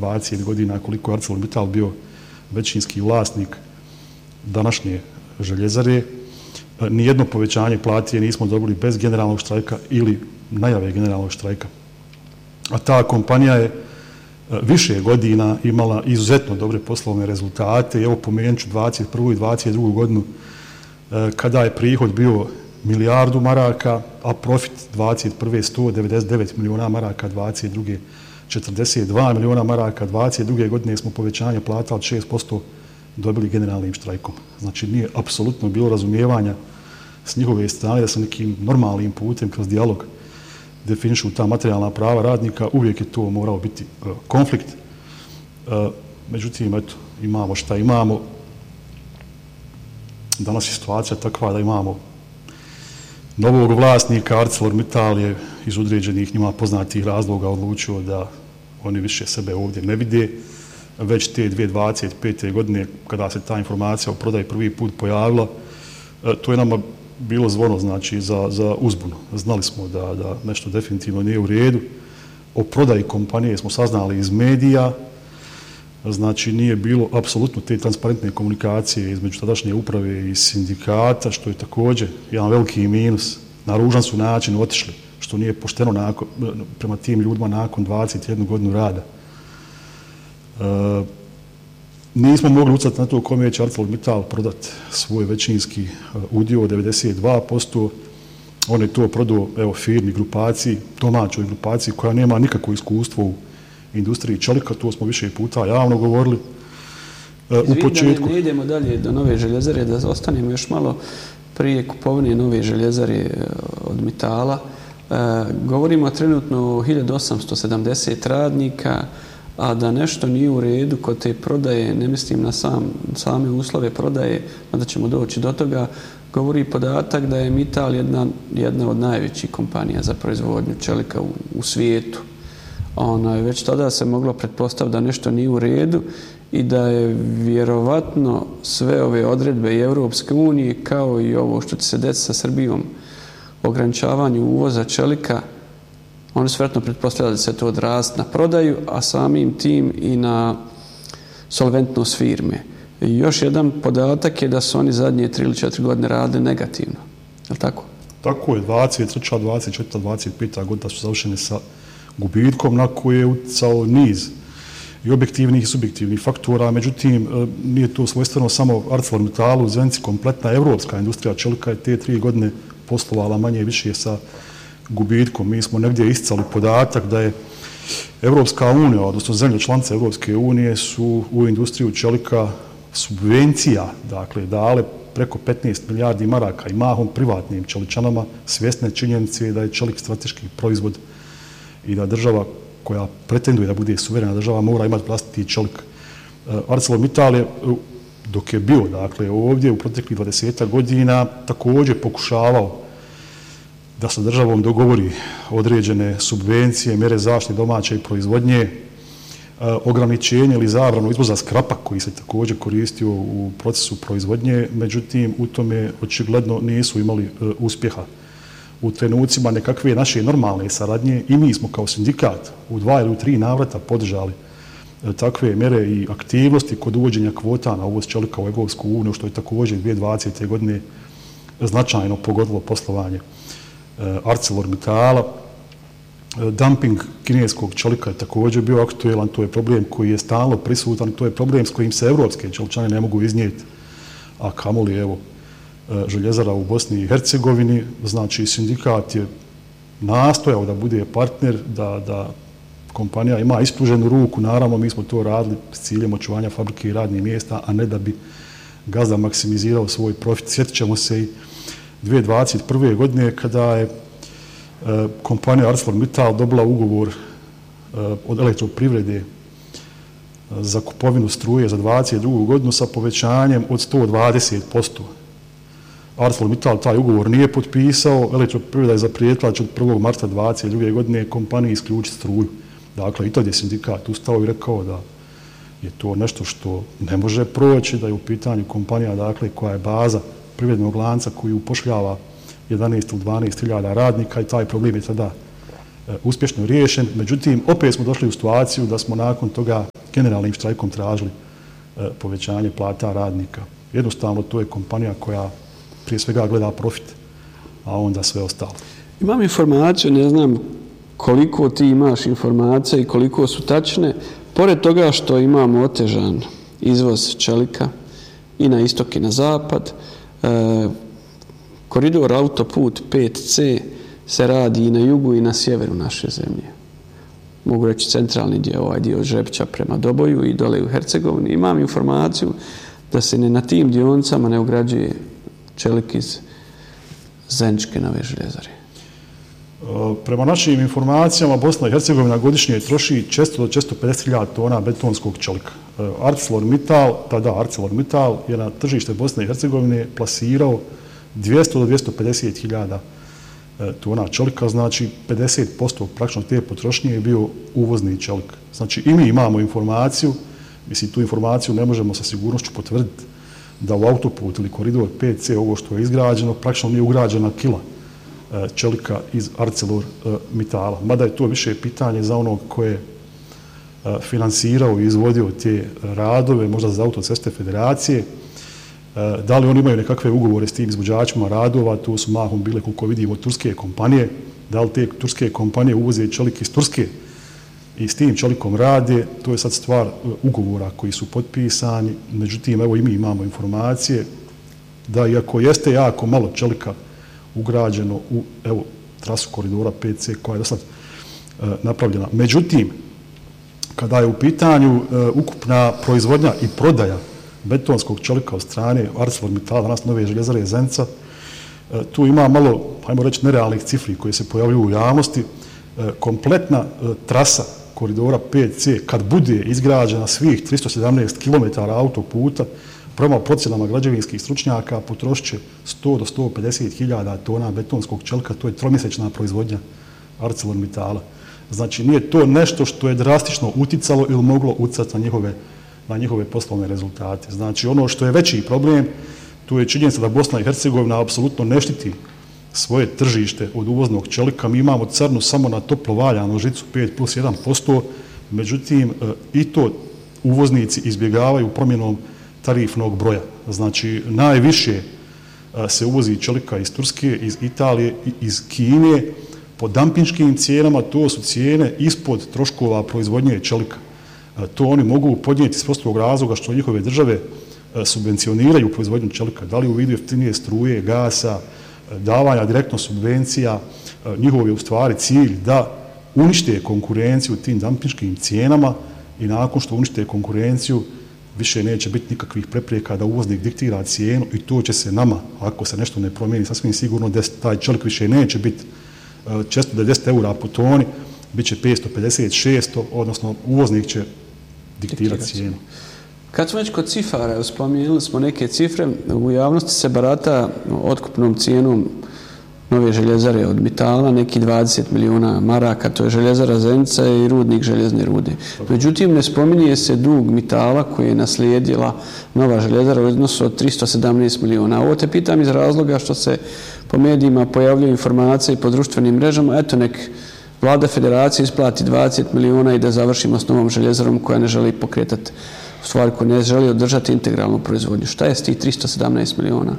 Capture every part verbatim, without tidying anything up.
dvadeset godina koliko je ArcelorMittal bio većinski vlasnik današnje željezare. Nijedno povećanje platije nismo dobili bez generalnog štrajka ili najave generalnog štrajka. A ta kompanija je više godina imala izuzetno dobre poslovne rezultate. I evo pomenut ću dvadeset prvu i dvadeset drugu godinu kada je prihod bio milijardu maraka, a profit dvadeset prve sto devedeset devet miliona maraka, dvadeset druge četrdeset dva miliona maraka, dvadeset druge godine smo povećanje plata od šest posto dobili generalnim štrajkom. Znači nije apsolutno bilo razumijevanja s njihove strane da se nekim normalnim putem kroz dijalog definišu ta materijalna prava radnika, uvijek je to morao biti uh, konflikt. Uh, međutim, eto, imamo šta imamo. Danas je situacija takva da imamo novog vlasnika. ArcelorMittal je iz određenih njima poznatih razloga odlučio da oni više sebe ovdje ne vide. Već te dvije tisuće dvadeset pete. godine, kada se ta informacija o prodaji prvi put pojavila, uh, to je nama bilo zvono, znači, za, za uzbunu. Znali smo da, da nešto definitivno nije u redu. O prodaji kompanije smo saznali iz medija, znači nije bilo apsolutno te transparentne komunikacije između tadašnje uprave i sindikata, što je također jedan veliki minus. Na ružan su način otišli, što nije pošteno nakon, prema tim ljudima nakon dvadeset jednu godinu rada. E, Nismo mogli utjecati na to kome će ArcelorMittal prodati svoj većinski udio od devedeset dva posto. On je to prodao, evo, firmi, grupaciji, domaćoj grupaciji koja nema nikakvo iskustvo u industriji čelika. To smo više puta javno govorili. U početku... Ne idemo dalje do nove željezare, da ostanemo još malo prije kupovine nove željezare od Mitala. E, govorimo trenutno o hiljadu osamsto sedamdeset radnika, a da nešto nije u redu kod te prodaje, ne mislim na sam, same uslove prodaje, da ćemo doći do toga, govori podatak da je Mittal jedna, jedna od najvećih kompanija za proizvodnju čelika u, u svijetu. Ona, već tada se moglo pretpostaviti da nešto nije u redu i da je vjerovatno sve ove odredbe i Europske unije, kao i ovo što će se desiti sa Srbijom, ograničavanju uvoza čelika, oni su vjerojatno pretpostavljali da se to odrasti na prodaju, a samim tim i na solventnost firme. I još jedan podatak je da su oni zadnje tri ili četiri godine radili negativno. Je li tako? Tako je, dvadeset treća, dvadeset četvrta, dvadeset peta godina su završene sa gubitkom na koje je utjecao niz i objektivnih i subjektivnih faktora. Međutim, nije to svojstveno samo ArcelorMittalu, Zenici, kompletna evropska industrija čelika je te tri godine poslovala manje više sa gubitkom. Mi smo negdje isticali podatak da je Evropska unija, odnosno zemlje članice Evropske unije su u industriju čelika subvencija, dakle, dale preko petnaest milijardi maraka i mahom privatnim čeličanama, svjesne činjenice da je čelik strateški proizvod i da država koja pretenduje da bude suverena država mora imati vlastiti čelik. ArcelorMittal je, dok je bio, dakle, ovdje u proteklih dvadeset godina također pokušavao da se državom dogovori određene subvencije, mjere zaštite domaće proizvodnje, ograničenje ili zabranu izvoza skrapa koji se također koristio u procesu proizvodnje, međutim u tome očigledno nisu imali uspjeha. U trenucima nekakve naše normalne saradnje i mi smo kao sindikat u dva ili u tri navrata podržali takve mjere i aktivnosti kod uvođenja kvota na uvoz čelika u Evropsku uniju, što je također dvije tisuće dvadesete. godine značajno pogodilo poslovanje ArcelorMittala. Dumping kineskog čelika je također bio aktuelan, to je problem koji je stalno prisutan, to je problem s kojim se evropske čeličane ne mogu iznijeti, a kamoli evo željezara u Bosni i Hercegovini. Znači, sindikat je nastojao da bude partner, da, da kompanija ima ispruženu ruku. Naravno, mi smo to radili s ciljem očuvanja fabrike i radnih mjesta, a ne da bi gazda maksimizirao svoj profit. Sjetit ćemo se i dvije tisuće dvadeset prve. godine kada je kompanija ArcelorMittal dobila ugovor od elektroprivrede za kupovinu struje za dvadeset drugu. godinu sa povećanjem od sto dvadeset posto. ArcelorMittal taj ugovor nije potpisao, elektroprivreda je zaprijetila da će od prvog marta dvadeset druge. godine kompaniji isključiti struju. Dakle, i tad je sindikat ustao i rekao da je to nešto što ne može proći, da je u pitanju kompanija, dakle, koja je baza privrednog lanca koji upošljava jedanaest ili dvanaest hiljada radnika i taj problem je tada e, uspješno riješen. Međutim, opet smo došli u situaciju da smo nakon toga generalnim štrajkom tražili povećanje plata radnika. Jednostavno, to je kompanija koja prije svega gleda profit, a onda sve ostalo. Imam informaciju, ne znam koliko ti imaš informacija i koliko su tačne. Pored toga što imamo otežan izvoz čelika i na istok i na zapad, koridor autoput pet ce se radi i na jugu i na sjeveru naše zemlje. Mogu reći centralni dio, ovaj dio od Žepića prema Doboju i dole u Hercegovini. Imam informaciju da se ne na tim dionicama ne ugrađuje čelik iz Zeničke nove željezare. Prema našim informacijama, Bosna i Hercegovina godišnje troši često do često pedeset hiljada tona betonskog čelika. ArcelorMittal, tada ArcelorMittal je na tržište Bosne i Hercegovine plasirao dvjesto do dvjesto pedeset hiljada tona čelika, znači pedeset posto praktično te potrošnje je bio uvozni čelik. Znači i mi imamo informaciju, mislim tu informaciju ne možemo sa sigurnošću potvrditi da u autoput ili koridor pet ce ovo što je izgrađeno, praktično nije ugrađena kila čelika iz ArcelorMittala. Mada je to više pitanje za onog ko je finansirao i izvodio te radove, možda za autoceste federacije. Da li oni imaju nekakve ugovore s tim izvođačima radova, to su mahom bile, koliko vidimo, turske kompanije. Da li te turske kompanije uvoze čelik iz Turske i s tim čelikom rade, to je sad stvar ugovora koji su potpisani. Međutim, evo i mi imamo informacije da iako jeste jako malo čelika ugrađeno u evo, trasu koridora pet ce koja je do sad e, napravljena. Međutim, kada je u pitanju e, ukupna proizvodnja i prodaja betonskog čelika od strane ArcelorMittala, danas nove željezare Zenica, e, tu ima malo, hajmo reći, nerealnih cifri koje se pojavljuju u javnosti. E, kompletna e, trasa koridora pet ce, kad bude izgrađena svih tristo sedamnaest kilometara autoputa, prema procjenama građevinskih stručnjaka potrošit će sto do sto pedeset hiljada tona betonskog čelika, to je tromjesečna proizvodnja ArcelorMittala. Znači, nije to nešto što je drastično uticalo ili moglo uticati na njihove, na njihove poslovne rezultate. Znači, ono što je veći problem, to je činjenica da Bosna i Hercegovina apsolutno ne štiti svoje tržište od uvoznog čelika. Mi imamo carnu samo na toplo valjanu žicu pet plus jedan posto, međutim, i to uvoznici izbjegavaju promjenom tarifnog broja. Znači, najviše se uvozi čelika iz Turske, iz Italije i iz Kine po dampinškim cijenama, to su cijene ispod troškova proizvodnje čelika. To oni mogu podnijeti s prostog razloga što njihove države subvencioniraju proizvodnju čelika, da li u vidu jeftinije struje, gasa, davanja direktno subvencija. Njihov je u stvari cilj da unište konkurenciju tim dampinškim cijenama i nakon što unište konkurenciju više neće biti nikakvih prepreka da uvoznik diktira cijenu i to će se nama, ako se nešto ne promijeni, sasvim sigurno taj čelik više neće biti često devedeset eura po toni, bit će petsto pedeset šesto, odnosno uvoznik će diktirati cijenu. Kad smo već kod cifara, spomenuli smo neke cifre, u javnosti se barata otkupnom cijenom nove željezare od Mittala, neki dvadeset milijuna maraka, to je željezara Zenica i rudnik željezne rude. Međutim, ne spominje se dug Mittala koji je naslijedila nova željezara u iznosu od tristo sedamnaest milijuna. Ovo te pitam iz razloga što se po medijima pojavljaju informacije i po društvenim mrežama, eto nek vlada federacije isplati dvadeset milijuna i da završimo s novom željezarom koja ne želi pokretati, u stvari koja ne želi održati integralnu proizvodnju. Šta je s tih tristo sedamnaest milijuna?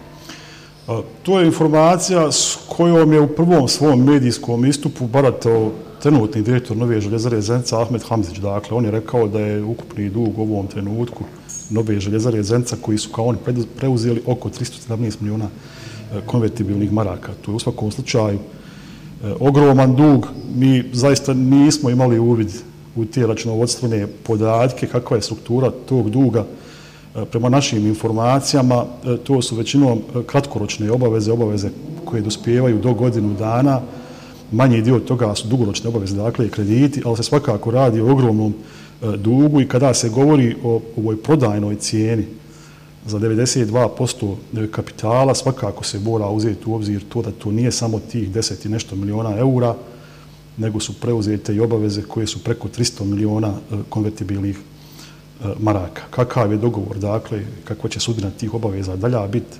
To je informacija s kojom je u prvom svom medijskom istupu baratao trenutni direktor nove željezare Zenica Ahmed Hamzić. Dakle, on je rekao da je ukupni dug u ovom trenutku nove željezare Zenica koji su kao oni preuzeli oko tristo sedamnaest milijuna konvertibilnih maraka. To je u svakom slučaju ogroman dug. Mi zaista nismo imali uvid u te računovodstvene podatke, kakva je struktura tog duga. Prema našim informacijama, to su većinom kratkoročne obaveze, obaveze koje dospijevaju do godinu dana. Manji dio toga su dugoročne obaveze, dakle krediti, ali se svakako radi o ogromnom dugu i kada se govori o ovoj prodajnoj cijeni za devedeset dva posto kapitala, svakako se mora uzeti u obzir to da to nije samo tih deset i nešto miliona eura, nego su preuzete i obaveze koje su preko tristo miliona konvertibilnih maraka. Kakav je dogovor, dakle, kakva će sudbina tih obaveza dalja biti,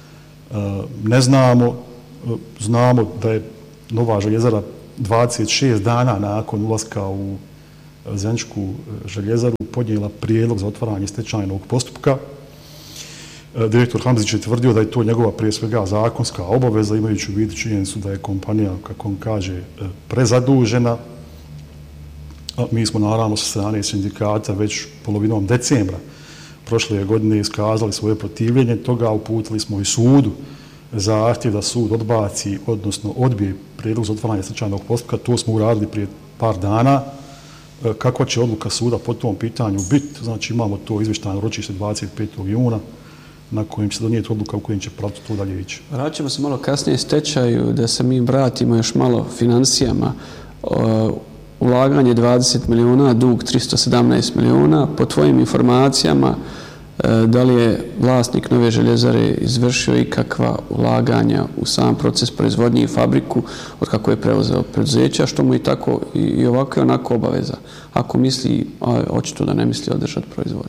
ne znamo. Znamo da je nova željezara dvadeset šest dana nakon ulaska u Zeničku željezaru podnijela prijedlog za otvaranje stečajnog postupka. Direktor Hamzić je tvrdio da je to njegova prije svega zakonska obaveza, imajući u vidu činjenicu da je kompanija, kako on kaže, prezadužena. Mi smo naravno sa strane sindikata već polovinom decembra prošle godine iskazali svoje protivljenje toga, uputili smo i sudu zahtjev da sud odbaci, odnosno odbije prijedlog za otvaranje stečajnog postupka. To smo uradili prije par dana. Kakva će odluka suda po tom pitanju biti? Znači imamo to izvještajno ročište dvadeset petog juna na kojem će se donijeti odluka u kojem će pravcu to dalje ići. Vraćamo se malo kasnije stečaju, da se mi vratimo još malo financijama. Ulaganje dvadeset milijuna, dug tristo sedamnaest milijuna. Po tvojim informacijama, da li je vlasnik Nove željezare izvršio ikakva ulaganja u sam proces proizvodnje i fabriku od kako je preuzeo preduzeća, što mu i tako i ovako i onako obaveza, ako misli, a očito da ne misli održati proizvodnju?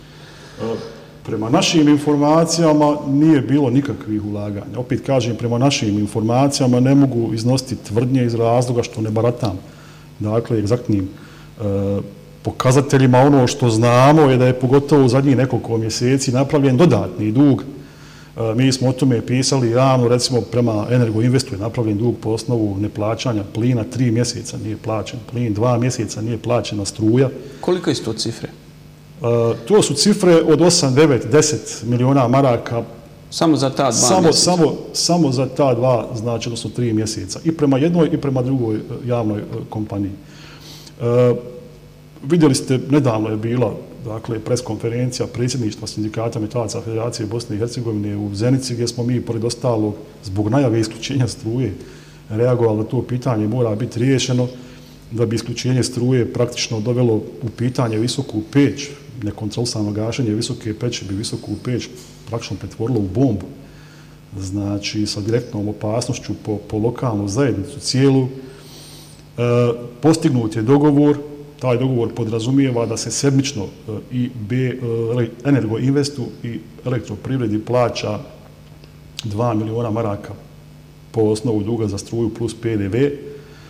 Prema našim informacijama nije bilo nikakvih ulaganja. Opet kažem, prema našim informacijama ne mogu iznositi tvrdnje iz razloga što ne baratam. Dakle, egzaktnim e, pokazateljima. Ono što znamo je da je pogotovo u zadnjih nekoliko mjeseci napravljen dodatni dug. E, mi smo o tome pisali javno, recimo prema Energoinvestu je napravljen dug po osnovu neplaćanja plina, tri mjeseca nije plaćen plin, dva mjeseca nije plaćena struja. Koliko je to cifre? E, to su cifre od osam, devet, deset milijuna maraka. Samo za ta dva samo, mjeseca? Samo, samo za ta dva, znači, odnosno tri mjeseca. I prema jednoj i prema drugoj javnoj kompaniji. E, vidjeli ste, nedavno je bila, dakle, preskonferencija predsjedništva sindikata metalaca Federacije Bosne i Hercegovine u Zenici, gdje smo mi, pored ostalog, zbog najave isključenja struje, reagovali na to pitanje, mora biti riješeno, da bi isključenje struje praktično dovelo u pitanje visoku peć, nekontrolisano gašenje visoke peći bi visoku peć praktično pretvorilo u bombu. Znači, sa direktnom opasnošću po, po lokalnu zajednicu cijelu. E, postignut je dogovor, taj dogovor podrazumijeva da se sedmično e, i B, e, Energoinvestu i elektroprivredi plaća dva miliona maraka po osnovu duga za struju plus P D V. E,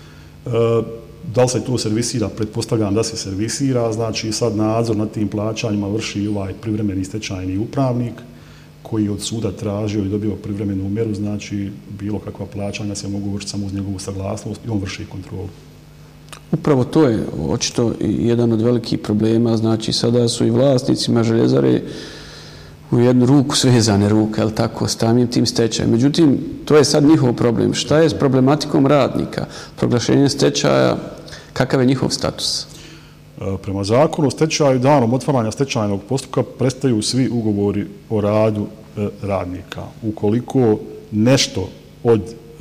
Da li se to servisira? Pretpostavljam da se servisira. Znači, sad nadzor nad tim plaćanjima vrši ovaj privremeni stečajni upravnik koji od suda tražio i dobio privremenu mjeru. Znači, bilo kakva plaćanja se mogu vršiti samo uz njegovu saglasnost i on vrši kontrolu. Upravo to je očito jedan od velikih problema. Znači, sada su i vlasnicima željezare u jednu ruku svezane ruke, ali tako, s samim tim stečajem. Međutim, to je sad njihov problem. Šta je s problematikom radnika? Proglašenje stečaja, kakav je njihov status? Prema zakonu o stečaju, danom otvaranja stečajnog postupka prestaju svi ugovori o radu radnika. Ukoliko nešto od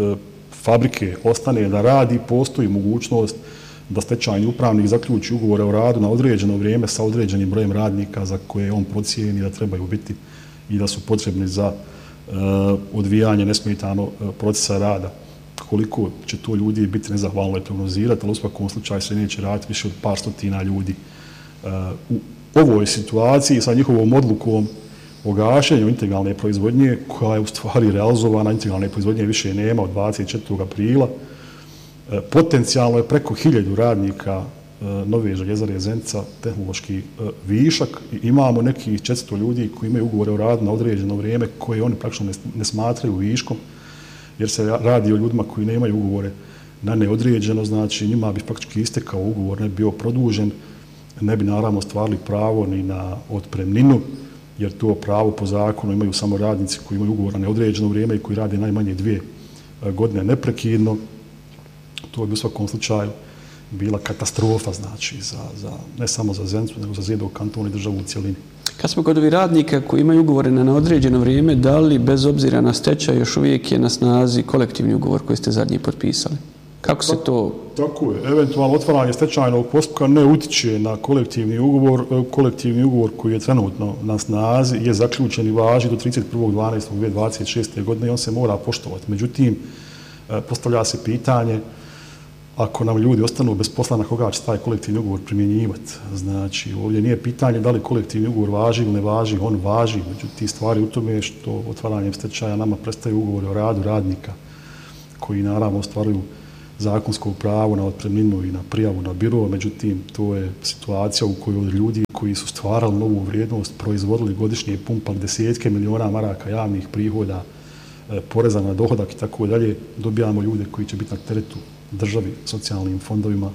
fabrike ostane da radi, postoji mogućnost da stečajni upravnik zaključi ugovore o radu na određeno vrijeme sa određenim brojem radnika za koje on procijeni da trebaju biti i da su potrebni za uh, odvijanje nesmetano uh, procesa rada. Koliko će to ljudi biti nezahvalno je prognozirati, ali u svakom slučaju se neće raditi više od par stotina ljudi. Uh, u ovoj situaciji sa njihovom odlukom o gašenju integralne proizvodnje, koja je u stvari realizovana, integralne proizvodnje više nema od dvadeset četvrtog aprila, potencijalno je preko hiljadu radnika Nove željezare Zenica tehnološki višak i imamo nekih četiristo ljudi koji imaju ugovore o radu na određeno vrijeme koje oni praktično ne smatraju viškom, jer se radi o ljudima koji nemaju ugovore na neodređeno, znači njima bi faktički istekao ugovor, ne bi bio produžen, ne bi naravno stvarili pravo ni na otpremninu, jer to pravo po zakonu imaju samo radnici koji imaju ugovor na neodređeno vrijeme i koji rade najmanje dvije godine neprekidno. To bi u svakom slučaju bila katastrofa, znači, za, za, ne samo za Zenicu, nego za Zjedov kanton i državu u cijelini. Kad smo kod ovih radnika koji imaju ugovore na neodređeno vrijeme, da li bez obzira na stečaj još uvijek je na snazi kolektivni ugovor koji ste zadnji potpisali? Kako se to... Tako je. Eventualno otvaranje stečajnog postupka ne utiče na kolektivni ugovor. Kolektivni ugovor koji je trenutno na snazi je zaključen i važi do trideset prvog dvanaestog dvije tisuće dvadeset šeste. godine i on se mora poštovati. Međutim, postavlja se pitanje ako nam ljudi ostanu bez posla, na koga će taj kolektivni ugovor primjenjivati. Znači, ovdje nije pitanje da li kolektivni ugovor važi ili ne važi, on važi. Međutim, stvari u tome što otvaranjem stečaja nama prestaju ugovori o radu radnika koji naravno ostvaruju zakonsko pravo na otpremninu i na prijavu na biro, međutim, to je situacija u kojoj ljudi koji su stvarali novu vrijednost, proizvodili godišnje, pumpali desetke miliona maraka javnih prihoda, poreza na dohodak i tako dalje, dobijamo ljude koji će biti na teretu državi, socijalnim fondovima.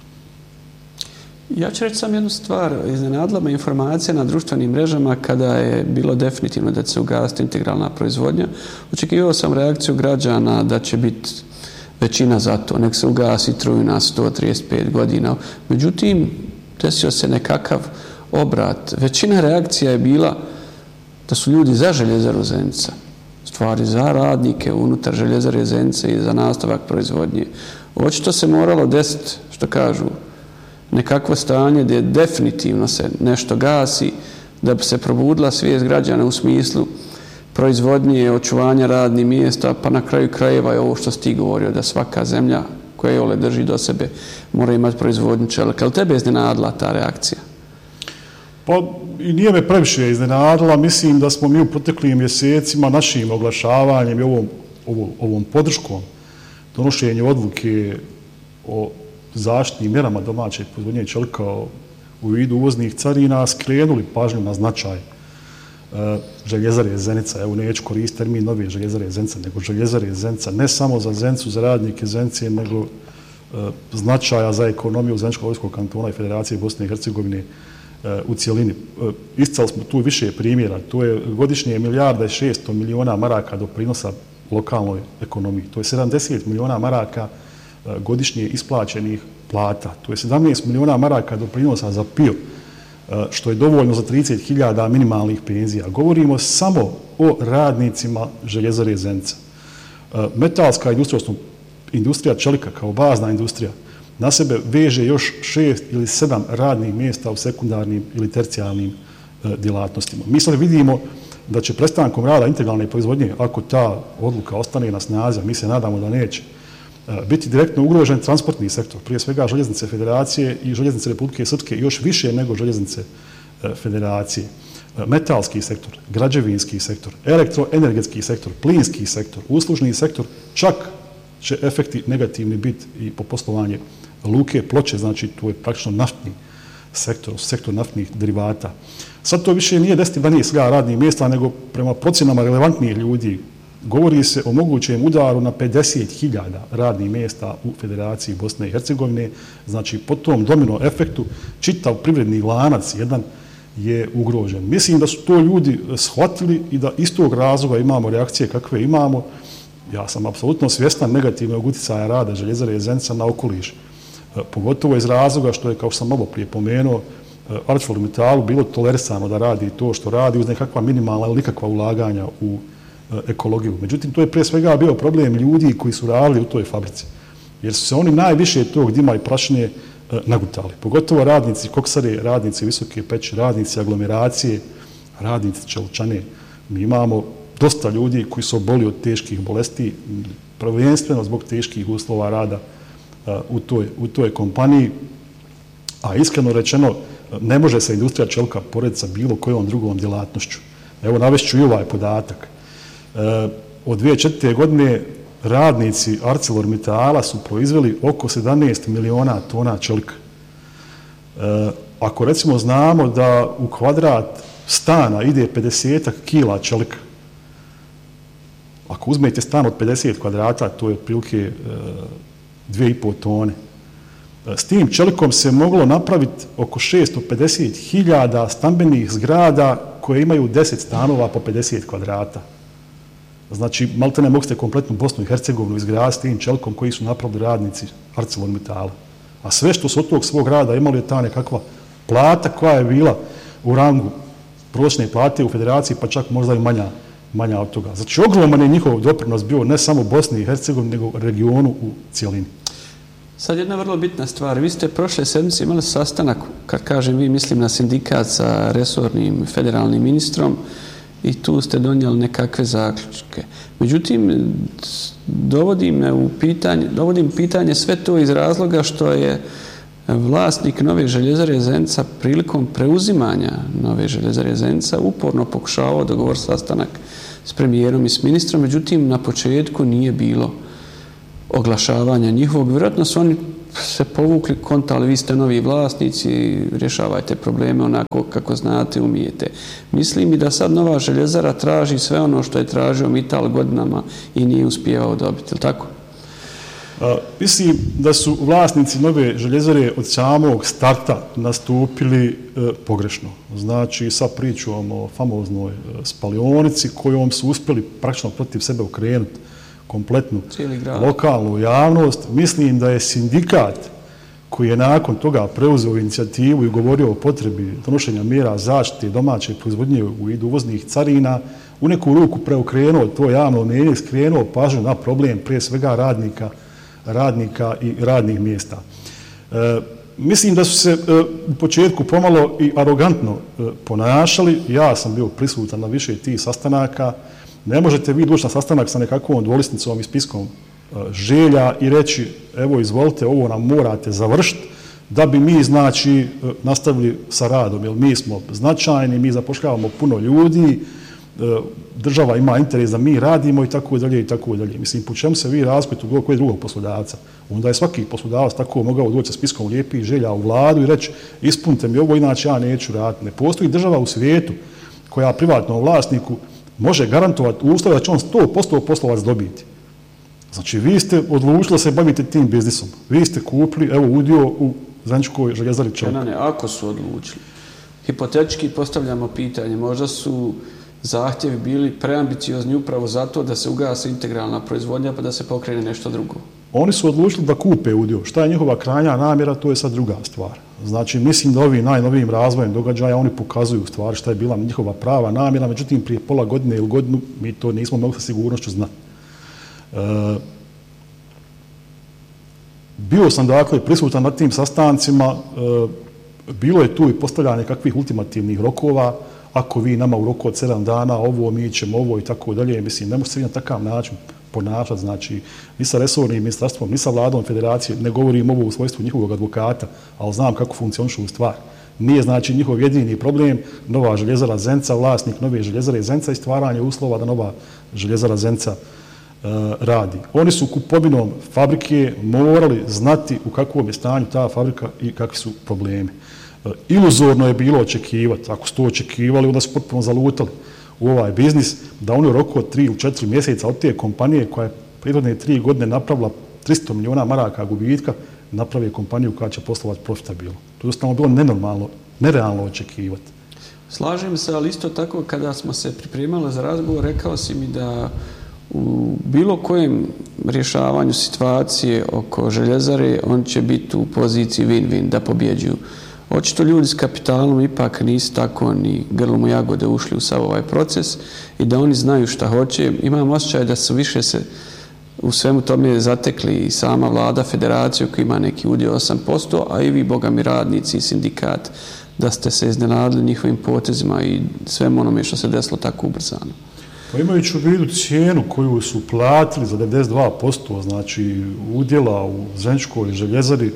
Ja ću reći sam jednu stvar. Iznenadila me informacija na društvenim mrežama kada je bilo definitivno da će se ugasiti integralna proizvodnja. Očekivao sam reakciju građana da će biti većina za to. Nek se ugasi truju na sto trideset pet godina. Međutim, desio se nekakav obrat. Većina reakcija je bila da su ljudi za Željezaru Zenica. Stvari za radnike unutar Željezare Zenice i za nastavak proizvodnje. Očito se moralo desiti, što kažu, nekakvo stanje gdje definitivno se nešto gasi, da bi se probudila svijest građana u smislu proizvodnje, očuvanja radnih mjesta, pa na kraju krajeva je ovo što si ti govorio, da svaka zemlja koja je ole drži do sebe mora imati proizvodnju čelika. Ali tebe je iznenadila ta reakcija? Pa i nije me previše iznenadila. Mislim da smo mi u proteklim mjesecima našim oglašavanjem i ovom, ovom, ovom podrškom donošenju odluke o zaštitnim mjerama domaće proizvodnje čelika u vidu uvoznih carina skrenuli pažnju na značaj Željezare Zenica. Evo, neću koristiti termin nove Željezare Zenica, nego Željezare Zenica, ne samo za Zenicu, za radnike Zenice, nego značaja za ekonomiju Zeničko-Vojvodskog kantona i Federacije Bosne i Hercegovine u cijelini. Isticali smo tu više primjera. To je godišnje milijarda i šesto miliona maraka doprinosa lokalnoj ekonomiji. To je sedamdeset miliona maraka godišnje isplaćenih plata. To je sedamnaest miliona maraka doprinosa za P I O, što je dovoljno za trideset hiljada minimalnih penzija. Govorimo samo o radnicima Željezare Zenica. Metalska industrija, industrija čelika kao bazna industrija, na sebe veže još šest ili sedam radnih mjesta u sekundarnim ili tercijalnim djelatnostima. Mi sad vidimo da će prestankom rada integralne proizvodnje, ako ta odluka ostane na snazi, mi se nadamo da neće, biti direktno ugrožen transportni sektor, prije svega Željeznice Federacije i Željeznice Republike Srpske, još više nego Željeznice Federacije. Metalski sektor, građevinski sektor, elektroenergetski sektor, plinski sektor, uslužni sektor, čak će efekti negativni biti i po poslovanje luke Ploče, znači to je praktično naftni sektor, sektor naftnih derivata. Sad to više nije deset do dvanaest hiljada radnih mjesta, nego prema procjenama relevantnih ljudi govori se o mogućem udaru na pedeset hiljada radnih mjesta u Federaciji Bosne i Hercegovine. Znači, po tom domino efektu čitav privredni lanac jedan je ugrožen. Mislim da su to ljudi shvatili i da iz tog razloga imamo reakcije kakve imamo. Ja sam apsolutno svjestan negativnog utjecaja rada Željezare Zenica na okoliš. Pogotovo iz razloga što je, kao što sam malo prije pomenuo, ArcelorMittalu bilo tolerisano da radi to što radi uz nekakva minimalna ili nikakva ulaganja u ekologiju. Međutim, to je prije svega bio problem ljudi koji su radili u toj fabrici. Jer su se oni najviše tog dima i prašine nagutali. Pogotovo radnici koksare, radnici Visoke Peći, radnici aglomeracije, radnici Čelčane. Mi imamo dosta ljudi koji su oboli od teških bolesti, prvenstveno zbog teških uslova rada u toj, u toj kompaniji. A iskreno rečeno, ne može se industrija čelika porediti sa bilo kojom drugom djelatnošću. Evo, navešću i ovaj podatak. Od dvije hiljade četvrte. godine radnici ArcelorMittala su proizveli oko sedamnaest miliona tona čelika. Ako recimo znamo da u kvadrat stana ide pedeset kila čelika, ako uzmete stan od pedeset kvadrata, to je otprilike dvije i pol tone. S tim čelikom se moglo napraviti oko šesto pedeset hiljada stambenih zgrada koje imaju deset stanova po pedeset kvadrata. Znači, maltene mogli ste kompletnu Bosnu i Hercegovinu izgraditi s tim čelikom koji su napravili radnici ArcelorMittala. A sve što su od tog svog rada imali je ta nekakva plata koja je bila u rangu prosječne plate u Federaciji, pa čak možda i manja, manja od toga. Znači, ogroman je njihov doprinos bio ne samo Bosni i Hercegovini, nego regionu u cijelini. Sad jedna vrlo bitna stvar. Vi ste prošle sedmice imali sastanak, kad kažem vi, mislim na sindikat sa resornim federalnim ministrom, i tu ste donijeli nekakve zaključke. Međutim, dovodim u pitanje, dovodim pitanje sve to iz razloga što je vlasnik Nove Željezare Zenica prilikom preuzimanja Nove Željezare Zenica uporno pokušavao dogovoriti sastanak s premijerom i s ministrom, međutim, na početku nije bilo oglašavanja njihovog. Vjerojatno su oni se povukli, kontali, vi ste novi vlasnici, rješavajte probleme onako kako znate, umijete. Mislim i da sad Nova željezara traži sve ono što je tražio Mital godinama i nije uspijevao dobiti, ili tako? A, mislim da su vlasnici Nove željezare od samog starta nastupili e, pogrešno. Znači, sa pričom o famoznoj e, spalionici kojom su uspjeli praktično protiv sebe okrenuti kompletnu lokalnu javnost. Mislim da je sindikat koji je nakon toga preuzeo inicijativu i govorio o potrebi donošenja mjera zaštite domaće proizvodnje u vidu uvoznih carina, u neku ruku preokrenuo to javno mnijenje, skrenuo pažnju na problem prije svega radnika, radnika i radnih mjesta. E, mislim da su se e, u početku pomalo i arogantno e, ponašali. Ja sam bio prisutan na više tih sastanaka. Ne možete vi doći na sastanak sa nekakvom dvolisnicom i spiskom želja i reći, evo izvolite, ovo nam morate završiti, da bi mi, znači, nastavili sa radom, jer mi smo značajni, mi zapošljavamo puno ljudi, država ima interes da mi radimo i tako dalje i tako dalje. Mislim, po čemu se vi razlikujete od bilo kojeg drugog poslodavca? Onda je svaki poslodavac tako mogao doći sa spiskom lijepih želja u vladu i reći, ispunite mi ovo, inače ja neću raditi. Ne postoji država u svijetu koja privatnom vlasniku može garantovati uslove da će on sto posto poslovac dobiti. Znači, vi ste odlučili da se bavite tim biznisom. Vi ste kupili, evo, udio u Zeničkoj željezari Čelika. Ne, ne, ako su odlučili. Hipotetički postavljamo pitanje, možda su zahtjevi bili preambiciozni upravo zato da se ugasi integralna proizvodnja pa da se pokrene nešto drugo. Oni su odlučili da kupe udio. Šta je njihova krajnja namjera, to je sad druga stvar. Znači, mislim da ovim najnovijim razvojem događaja oni pokazuju stvari šta je bila njihova prava namjera, međutim, prije pola godine ili godinu mi to nismo mogli sa sigurnošću znati. E, bio sam, dakle, prisutan na tim sastancima, e, bilo je tu i postavljanje kakvih ultimativnih rokova, ako vi nama u roku od sedam dana ovo, mi ćemo ovo i tako dalje, mislim, ne možete se vi na takav način ponašati, znači, ni sa resornim ministarstvom, ni sa vladom federacije, ne govorim ovo u svojstvu njihovog advokata, ali znam kako funkcionišu stvari. Nije, znači, njihov jedini problem Nova željezara Zenica, vlasnik Nove željezare Zenica i stvaranje uslova da Nova željezara Zenica e, radi. Oni su kupovinom fabrike morali znati u kakvom je stanju ta fabrika i kakvi su problemi. E, iluzorno je bilo očekivati, ako su to očekivali, onda su potpuno zalutali u ovaj biznis, da oni u roku od tri ili četiri mjeseca od te kompanije koja je prirodne tri godine napravila tristo miliona maraka gubitka, napravi kompaniju koja će poslovati profitabilno. To je jednostavno bilo nenormalno, nerealno očekivati. Slažem se, ali isto tako kada smo se pripremali za razgovor, rekao si mi da u bilo kojem rješavanju situacije oko željezare on će biti u poziciji win-win, da pobjeđuju. Očito ljudi s kapitalom ipak nisu tako ni grlom u jagode ušli u sav ovaj proces i da oni znaju šta hoće. Imam osjećaj da su više se u svemu tome zatekli i sama vlada, federacija koja ima neki udio osam posto, a i vi, boga mi, radnici i sindikat, da ste se iznenadili njihovim potezima i svemu onome što se desilo tako ubrzano. Pa imajući u vidu cijenu koju su platili za devedeset dva posto, znači udjela u Zeničkoj željezari,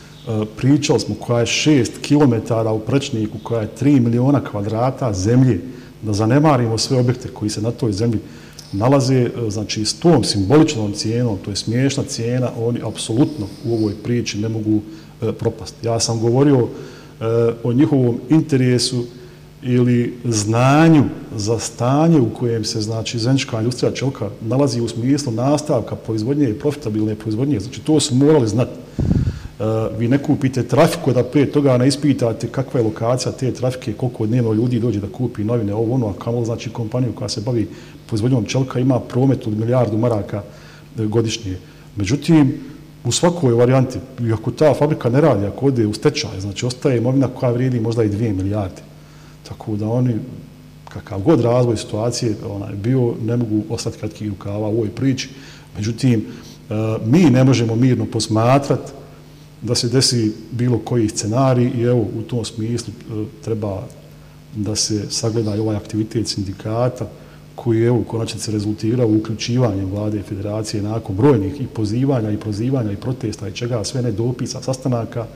pričali smo koja je šest kilometara u prečniku, koja je tri miliona kvadrata zemlje, da zanemarimo sve objekte koji se na toj zemlji nalaze, znači s tom simboličnom cijenom, to je smiješna cijena, oni apsolutno u ovoj priči ne mogu e, propasti. Ja sam govorio e, o njihovom interesu ili znanju za stanje u kojem se, znači, Zenička industrija Čelika nalazi u smislu nastavka proizvodnje i profitabilne proizvodnje. Znači, to su morali znati. Uh, vi ne kupite trafiku, da prije toga ne ispitate kakva je lokacija te trafike, koliko dnevno ljudi dođe da kupi novine, ovo ono, a kamo, znači, kompaniju koja se bavi proizvodnjom čelika ima promet od milijardu maraka godišnje. Međutim, u svakoj varijanti, ako ta fabrika ne radi, ako ode u stečaj, znači ostaje imovina koja vrijedi možda i dvije milijarde. Tako da oni, kakav god razvoj situacije onaj, bio, ne mogu ostati kratkih rukava u ovoj priči. Međutim, uh, mi ne možemo mirno posmatrati da se desi bilo koji scenarij i evo u tom smislu treba da se sagleda i ovaj aktivitet sindikata koji je u konačnici rezultirao uključivanjem vlade i federacije nakon brojnih i pozivanja i prozivanja i protesta i čega sve ne dopisa, sastanaka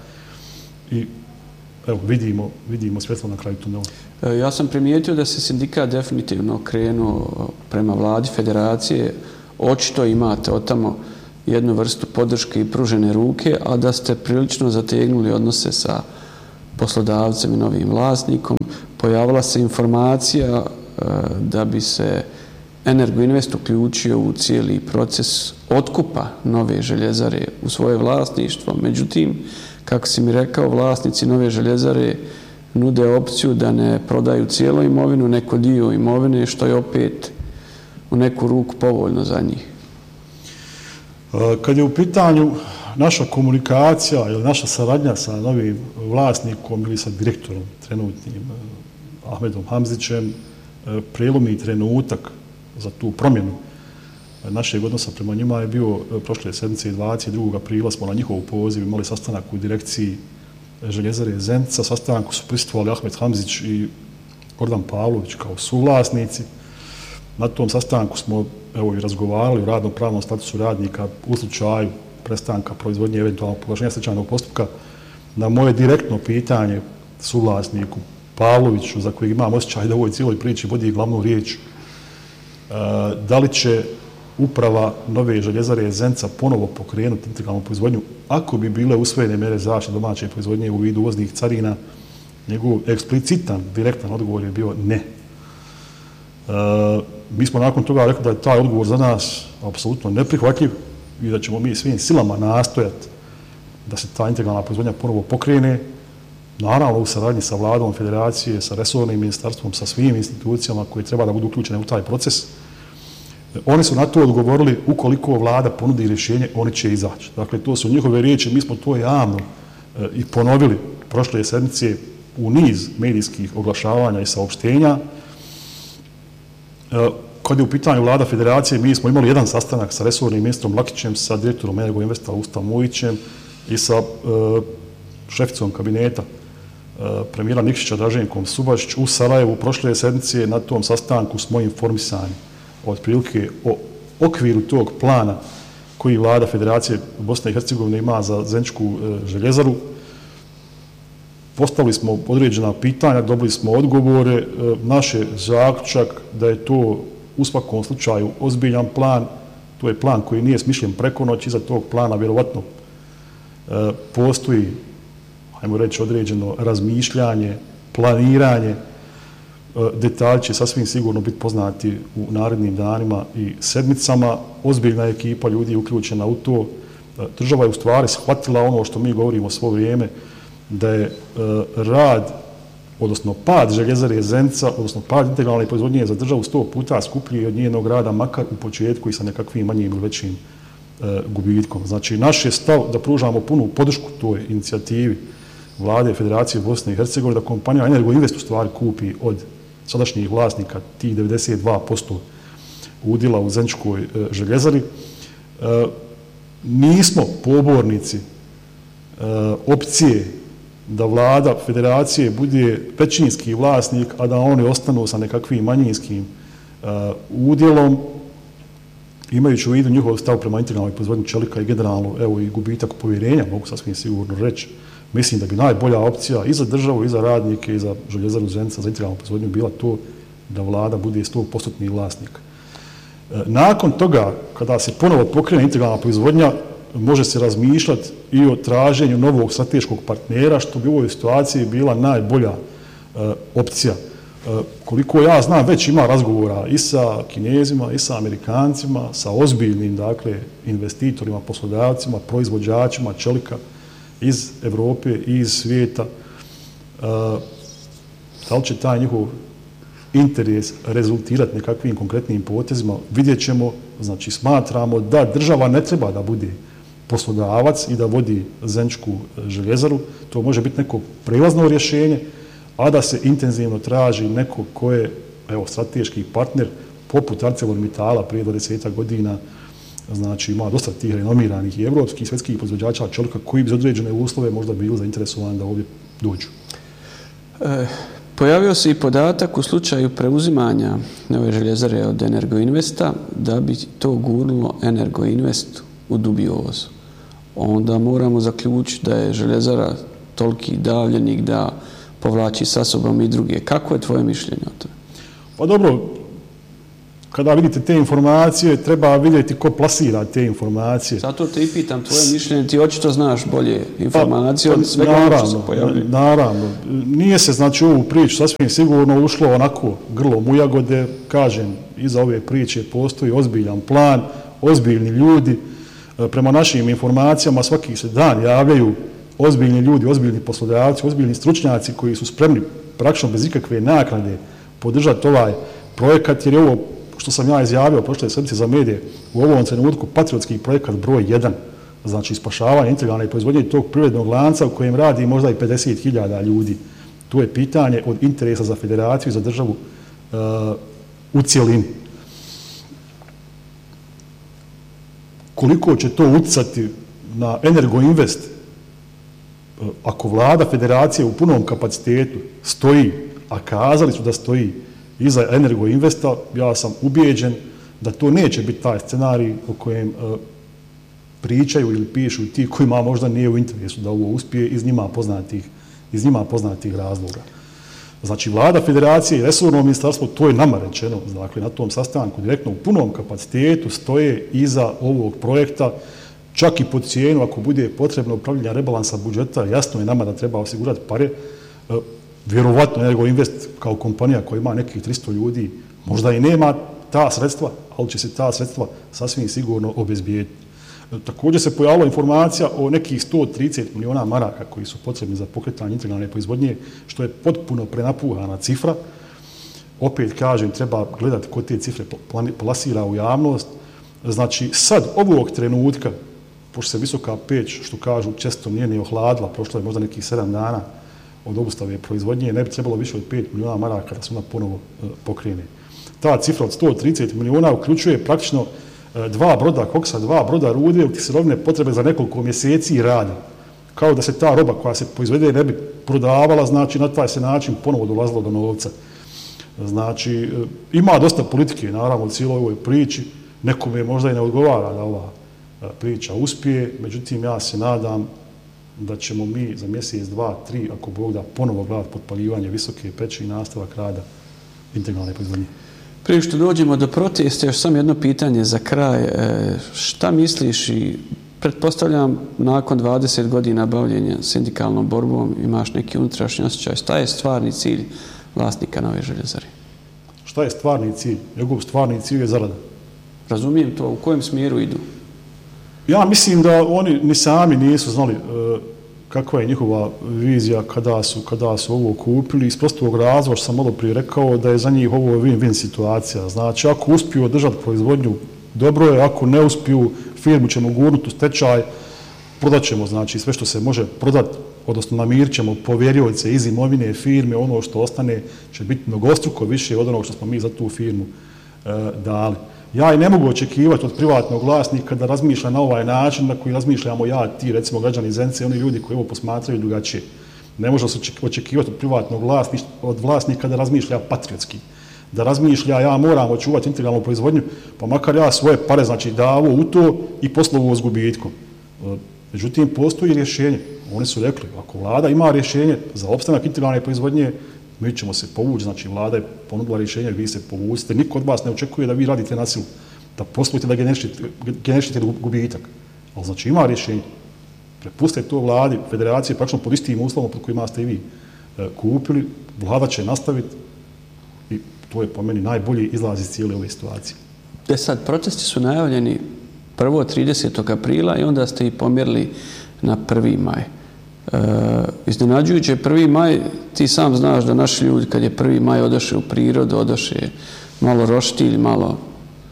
i evo vidimo, vidimo svjetlo na kraju tunela. Ja sam primijetio da se sindikat definitivno krenuo prema vladi federacije. Očito imate od tamo jednu vrstu podrške i pružene ruke, a da ste prilično zategnuli odnose sa poslodavcem i novim vlasnikom. Pojavila se informacija da bi se Energoinvest uključio u cijeli proces otkupa nove željezare u svoje vlasništvo. Međutim, kako si mi rekao, vlasnici nove željezare nude opciju da ne prodaju cijelu imovinu, neko dio imovine, što je opet u neku ruku povoljno za njih. Kad je u pitanju naša komunikacija ili naša saradnja sa novim vlasnikom ili sa direktorom trenutnim Ahmedom Hamzićem, prijelomni trenutak za tu promjenu našeg odnosa prema njima je bio prošle sedmice dvadeset drugog aprila smo na njihov poziv imali sastanak u direkciji Željezare Zenica. Sastanku su prisustvovali Ahmed Hamzić i Gordan Pavlović kao suvlasnici. Na tom sastanku smo evo, i razgovarali o radnom pravnom statusu radnika u slučaju prestanka proizvodnje eventualnog proglašenja stečajnog postupka. Na moje direktno pitanje suvlasniku Pavloviću, za kojeg imam osjećaj da u ovoj cijeloj priči vodi glavnu riječ, da li će uprava nove Željezare Zenica ponovo pokrenuti integralnu proizvodnju ako bi bile usvojene mere zaštite domaće proizvodnje u vidu uvoznih carina, njegov eksplicitan, direktan odgovor je bio ne. Mi smo nakon toga rekli da je taj odgovor za nas apsolutno neprihvatljiv i da ćemo mi svim silama nastojati da se ta integralna proizvodnja ponovo pokrene, naravno u saradnji sa vladom federacije, sa resornim ministarstvom, sa svim institucijama koje treba da budu uključene u taj proces. Oni su na to odgovorili, ukoliko vlada ponudi rješenje, oni će izaći. Dakle, to su njihove riječi, mi smo to javno i ponovili prošle sedmice u niz medijskih oglašavanja i saopštenja. Kad je u pitanju vlada federacije, mi smo imali jedan sastanak sa resornim ministrom Lakićem, sa direktorom Energoinvesta Ustam Mujićem i sa šeficom kabineta premijera Nikšića Draženkom Subašić u Sarajevu. Prošle sedmice na tom sastanku smo informisani otprilike o okviru tog plana koji vlada Federacije Bosne i Hercegovine ima za Zeničku željezaru. Postavili smo određena pitanja, dobili smo odgovore. Naš je zaključak da je to u svakom slučaju ozbiljan plan. To je plan koji nije smišljen preko noći. Iza tog plana vjerovatno postoji, ajmo reći, određeno razmišljanje, planiranje. Detalji će sasvim sigurno biti poznati u narednim danima i sedmicama. Ozbiljna ekipa ljudi je uključena u to. Država je u stvari shvatila ono što mi govorimo svo vrijeme, da je rad, odnosno pad Željezare Zenica, odnosno pad integralne proizvodnje za državu sto puta skuplji od njenog rada, makar u početku i sa nekakvim manjim ili većim gubitkom. Znači, naš je stav da pružamo punu podršku toj inicijativi vlade Federacije Bosne i Hercegovine, da kompanija Energoinvest u stvari kupi od sadašnjih vlasnika tih devedeset dva posto udjela u Zeničkoj željezari. Nismo pobornici opcije da vlada Federacije bude većinski vlasnik, a da oni ostanu sa nekakvim manjinskim udjelom, imajući u vidu njihov stav prema integralnoj proizvodnji čelika i generalno evo, i gubitak povjerenja, mogu sasvim sigurno reći. Mislim da bi najbolja opcija i za državu, i za radnike, i za Željezaru Zenica, za integralnu proizvodnju bila to da vlada bude sto posto vlasnik. Nakon toga, kada se ponovo pokrene integralna proizvodnja, može se razmišljati i o traženju novog strateškog partnera, što bi u ovoj situaciji bila najbolja opcija. Koliko ja znam, već ima razgovora i sa Kinezima, i sa Amerikancima, sa ozbiljnim, dakle, investitorima, poslodavcima, proizvođačima čelika iz Evrope i iz svijeta. Da li će taj njihov interes rezultirati nekakvim konkretnim potezima, vidjet ćemo. Znači, smatramo da država ne treba da bude poslodavac i da vodi Zeničku željezaru. To može biti neko prelazno rješenje, a da se intenzivno traži neko ko je evo, strateški partner, poput ArcelorMittala prije dvadeset godina. Znači, ima dosta tih renomiranih i evropskih i svjetskih proizvođača čelika koji bi za određene uslove možda bili zainteresovani da ovdje dođu. E, pojavio se i podatak u slučaju preuzimanja nove željezare od Energoinvesta da bi to gurnulo Energoinvest u dubiozu. Onda moramo zaključiti da je željezara toliki davljenik da povlači sa sobom i druge. Kako je tvoje mišljenje o tome? Pa dobro, kada vidite te informacije, treba vidjeti ko plasira te informacije. Zato te i pitam tvoje mišljenje, ti očito znaš bolje informacije od svega ono što se pojavljuje. Naravno, nije se znači u ovu priču sasvim sigurno ušlo onako grlom u jagode, kažem, iza ove priče postoji ozbiljan plan, ozbiljni ljudi, prema našim informacijama svaki se dan javljaju ozbiljni ljudi, ozbiljni poslodavci, ozbiljni stručnjaci koji su spremni praktično bez ikakve naknade podržati ovaj projekat, jer je ovo, što sam ja izjavio prošle sedmice za medije, u ovom trenutku patriotski projekat broj jedan, znači spašavanje integralne proizvodnje tog privrednog lanca u kojem radi možda i pedeset hiljada ljudi. Tu je pitanje od interesa za federaciju i za državu uh, u cijelini. Koliko će to utjecati na Energoinvest, uh, ako vlada federacije u punom kapacitetu stoji, a kazali su da stoji iza Energoinvesta, ja sam ubijeđen da to neće biti taj scenarij o kojem uh, pričaju ili pišu ti kojima možda nije u interesu da ovo uspije iz njima poznatih, iz njima poznatih razloga. Znači, vlada federacije i resorno ministarstvo, to je nama rečeno, dakle, na tom sastanku direktno u punom kapacitetu stoje iza ovog projekta, čak i pod cijenu, ako bude potrebno upravljanja rebalansa budžeta, jasno je nama da treba osigurati pare. Uh, Vjerovatno Energoinvest kao kompanija koja ima nekih tristo ljudi možda i nema ta sredstva, ali će se ta sredstva sasvim sigurno obezbijediti. Također se pojavila informacija o nekih sto trideset miliona maraka koji su potrebni za pokretanje integralne proizvodnje, što je potpuno prenapuhana cifra. Opet kažem, treba gledati ko te cifre plasira u javnost. Znači, sad, ovog trenutka, pošto se visoka peć, što kažu, često nije ni ohladila, prošlo je možda nekih sedam dana od obustave proizvodnje, ne bi trebalo više od pet miliona maraka da se ona ponovo pokrene. Ta cifra od sto trideset miliona uključuje praktično dva broda koksa, dva broda rude, u sirovine potrebe za nekoliko mjeseci rada. Kao da se ta roba koja se proizvede ne bi prodavala, znači na taj se način ponovo dolazilo do novca. Znači, ima dosta politike, naravno, u cijeloj ovoj priči. Nekome možda i ne odgovara da ova priča uspije, međutim, ja se nadam da ćemo mi za mjesec, dva, tri, ako Bog da, ponovo gledati potpaljivanje visoke peći i nastavak rada integralne proizvodnje. Prije što dođemo do protesta, još samo jedno pitanje za kraj. Šta misliš i pretpostavljam nakon dvadeset godina bavljenja sindikalnom borbom imaš neki unutrašnji osjećaj. Šta je stvarni cilj vlasnika Nove željezare? Šta je stvarni cilj? Njegov stvarni cilj je zarada. Razumijem to. U kojem smjeru idu? Ja mislim da oni ni sami nisu znali uh, kakva je njihova vizija kada su, kada su ovo kupili. Iz prostog razloga što sam malo prije rekao da je za njih ovo win-win situacija. Znači, ako uspiju održati proizvodnju, dobro je, ako ne uspiju, firmu ćemo gurnuti u stečaj, prodat ćemo, znači, sve što se može prodati, odnosno namirit ćemo povjerioce iz imovine firme, ono što ostane će biti mnogostruko više od onog što smo mi za tu firmu uh, dali. Ja i ne mogu očekivati od privatnog vlasnika da razmišlja na ovaj način na koji razmišljamo ja, ti, recimo građani Zenice, oni ljudi koji ovo posmatraju drugačije. Ne može se očekivati od privatnog vlasnika, od vlasnika da razmišlja patriotski, da razmišlja ja moram očuvati integralnu proizvodnju, pa makar ja svoje pare, znači davo u to i poslovo s gubitkom. Međutim, postoji rješenje. Oni su rekli, ako vlada ima rješenje za opstanak integralne proizvodnje, mi ćemo se povući, znači vlada je ponudila rješenje, vi se povucite, niko od vas ne očekuje da vi radite na silu, da poslujete, da generišite gubitak. Ali znači ima rješenje. Prepustite to vladi, federacije, praktično pod istim uslovom pod kojima ste i vi e, kupili, vlada će nastaviti i to je po meni najbolji izlaz iz cijele ove situacije. E sad, protesti su najavljeni prvo tridesetog aprila i onda ste i pomjerili na prvi maj. E, iznenađujuće prvi maj, ti sam znaš da naši ljudi kad je prvi maj odoše u prirodu, odoše malo roštilj, malo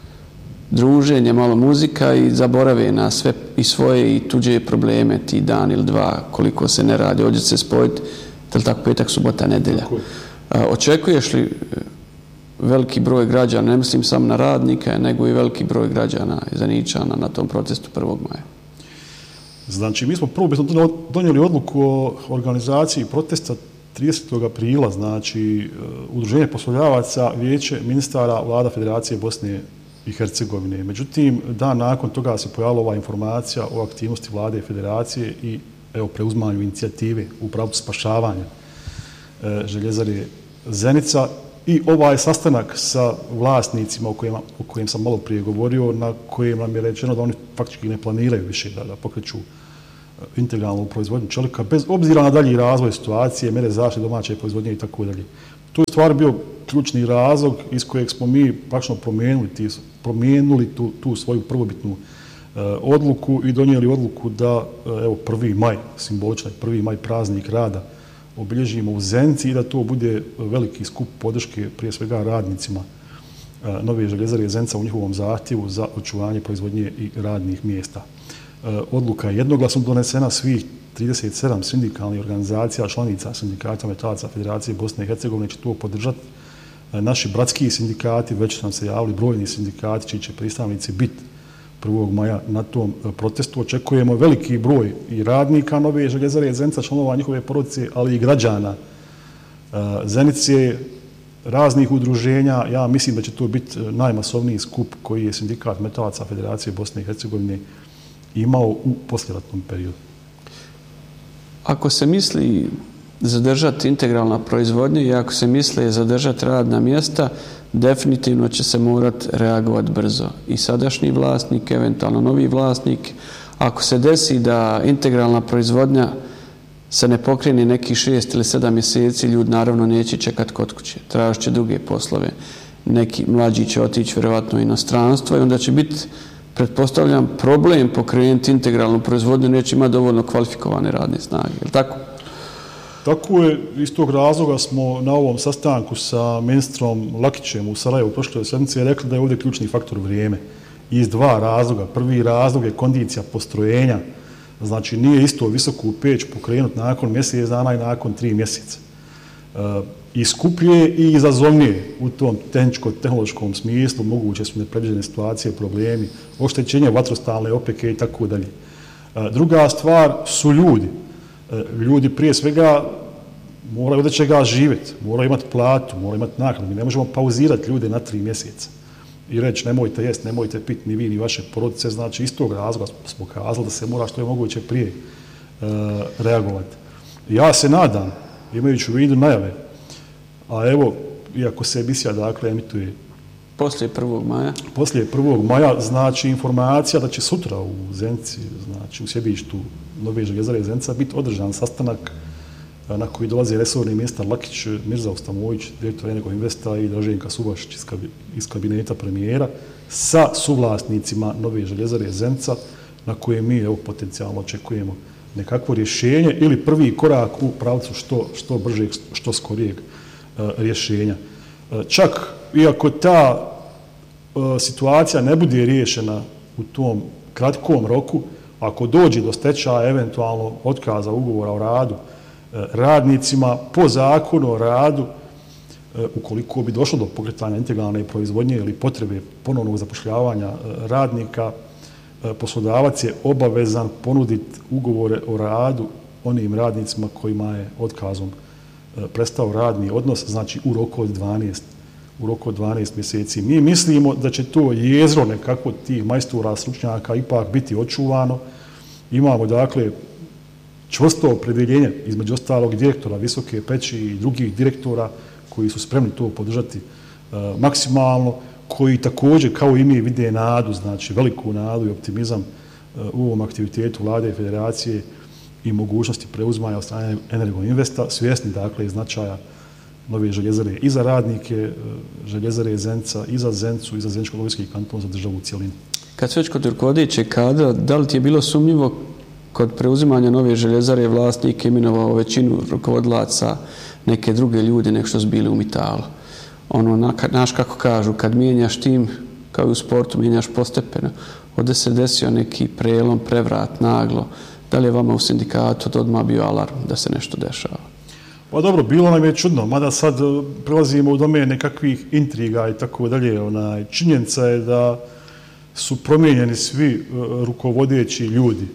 druženje, malo muzika i zaborave na sve i svoje i tuđe probleme ti dan ili dva koliko se ne radi, ovdje se spojiti, tel tako petak, subota, nedelja. E, očekuješ li veliki broj građana, ne mislim samo na radnika, nego i veliki broj građana i Zeničana na tom protestu prvog maja? Znači, mi smo prvo donijeli odluku o organizaciji protesta tridesetog aprila, znači Udruženje poslodavaca, Vijeće ministara, Vlada Federacije Bosne i Hercegovine. Međutim, dan nakon toga se pojavila ova informacija o aktivnosti Vlade Federacije i evo, preuzimanju inicijative u pravcu spašavanja e, željezare Zenica. I ovaj sastanak sa vlasnicima o kojem, o kojem sam malo prije govorio, na kojem nam je rečeno da oni faktički ne planiraju više da, da pokreću integralnu proizvodnju čelika, bez obzira na dalji razvoj situacije, mere zaštite domaće proizvodnje i tako dalje. To je stvar bio ključni razlog iz kojeg smo mi praktično promijenili, ti, promijenili tu, tu svoju prvobitnu e, odluku i donijeli odluku da evo prvi maj, simboličan prvi maj, praznik rada, obilježimo u Zenici i da to bude veliki skup podrške prije svega radnicima e, Nove željezare Zenica u njihovom zahtjevu za očuvanje proizvodnje i radnih mjesta. E, odluka je jednoglasno donesena, svih trideset sedam sindikalnih organizacija, članica sindikata metalaca Federacije Bosne i Hercegovine će to podržati. E, naši bratski sindikati, već nam se javili brojni sindikati čiji će predstavnici biti prvog maja na tom protestu. Očekujemo veliki broj i radnika Nove željezare Zenica, članova njihove porodice, ali i građana Zenice, raznih udruženja. Ja mislim da će to biti najmasovniji skup koji je sindikat metalaca Federacije Bosne i Hercegovine imao u poslijeratnom periodu. Ako se misli zadržati integralna proizvodnja i ako se misli zadržati radna mjesta, definitivno će se morati reagovati brzo. I sadašnji vlasnik, eventualno novi vlasnik, ako se desi da integralna proizvodnja se ne pokrene nekih šest ili sedam mjeseci, ljudi naravno neće čekati kod kuće. Tražit će druge poslove. Neki mlađi će otići vjerovatno u inostranstvo i onda će biti, pretpostavljam, problem pokrenuti integralnu proizvodnju, neće imati dovoljno kvalifikovane radne snage. Je li tako? Tako je, iz tog razloga smo na ovom sastanku sa ministrom Lakićem u Sarajevu prošle sedmice rekli da je ovdje ključni faktor vrijeme. Iz dva razloga. Prvi razlog je kondicija postrojenja. Znači, nije isto visoku peć pokrenuti nakon mjesec dana i nakon tri mjeseca. E, I skuplje i izazovnije u tom tehničko-tehnološkom smislu, moguće su nepredviđene situacije, problemi, oštećenje vatrostalne opeke i tako dalje. Druga stvar su ljudi. Ljudi prije svega moraju od čega živjeti, moraju imati platu, moraju imati naknadu. Mi ne možemo pauzirati ljude na tri mjeseca i reći nemojte jest, nemojte piti ni vi ni vaše porodice. Znači, iz tog razloga smo kazali da se mora što je moguće prije e, reagovati. Ja se nadam, imajući u vidu najave, a evo, iako se emisija dakle emituje poslije prvog maja, poslije prvog maja, znači informacija da će sutra u Zenici, znači u sjedištu Nove željezare Zenica, biti održan sastanak na koji dolazi resorni ministar Lakić, Mirza Ustamović, direktor Energoinvesta i Draženka Subašić iz, kabi, iz kabineta premijera sa suvlasnicima Nove željezare Zenica, na koje mi evo, potencijalno očekujemo nekakvo rješenje ili prvi korak u pravcu što, što bržeg, što skorijeg uh, rješenja. Uh, čak, iako ta uh, situacija ne bude riješena u tom kratkom roku, ako dođe do stečaja, eventualno otkaza ugovora o radu uh, radnicima, po zakonu o radu, uh, ukoliko bi došlo do pokretanja integralne proizvodnje ili potrebe ponovnog zapošljavanja uh, radnika, poslodavac je obavezan ponuditi ugovore o radu onim radnicima kojima je otkazom prestao radni odnos, znači u roku od dvanaest, u roku od dvanaest mjeseci. Mi mislimo da će to jezro nekako tih majstora, stručnjaka ipak biti očuvano. Imamo dakle čvrsto opredjeljenje između ostalog direktora Visoke peći i drugih direktora koji su spremni to podržati uh, maksimalno, koji također kao i mi vide nadu, znači veliku nadu i optimizam u ovom aktivitetu Vlade i Federacije i mogućnosti preuzmanja od strane Energoinvesta, svjesni dakle i značaja Nove željezare i za radnike željezare Zenica, i za Zenicu, i za Zeničko-Novojski kanton, za državu u cijelini. Kad se već kod rukovodećeg kadra, da li ti je bilo sumnjivo kod preuzimanja Nove željezare vlasnik imenovao većinu rukovodilaca neke druge ljude nek što su bili u Mitalu? Ono, znaš kako kažu, kad mijenjaš tim, kao i u sportu, mijenjaš postepeno. Ovdje se desio neki prelom, prevrat, naglo. Da li je vama u sindikatu odmah bio alarm da se nešto dešava? Pa dobro, bilo nam je čudno, mada sad prelazimo u domene nekakvih intriga i tako dalje. Činjenica je da su promijenjeni svi rukovodeći ljudi.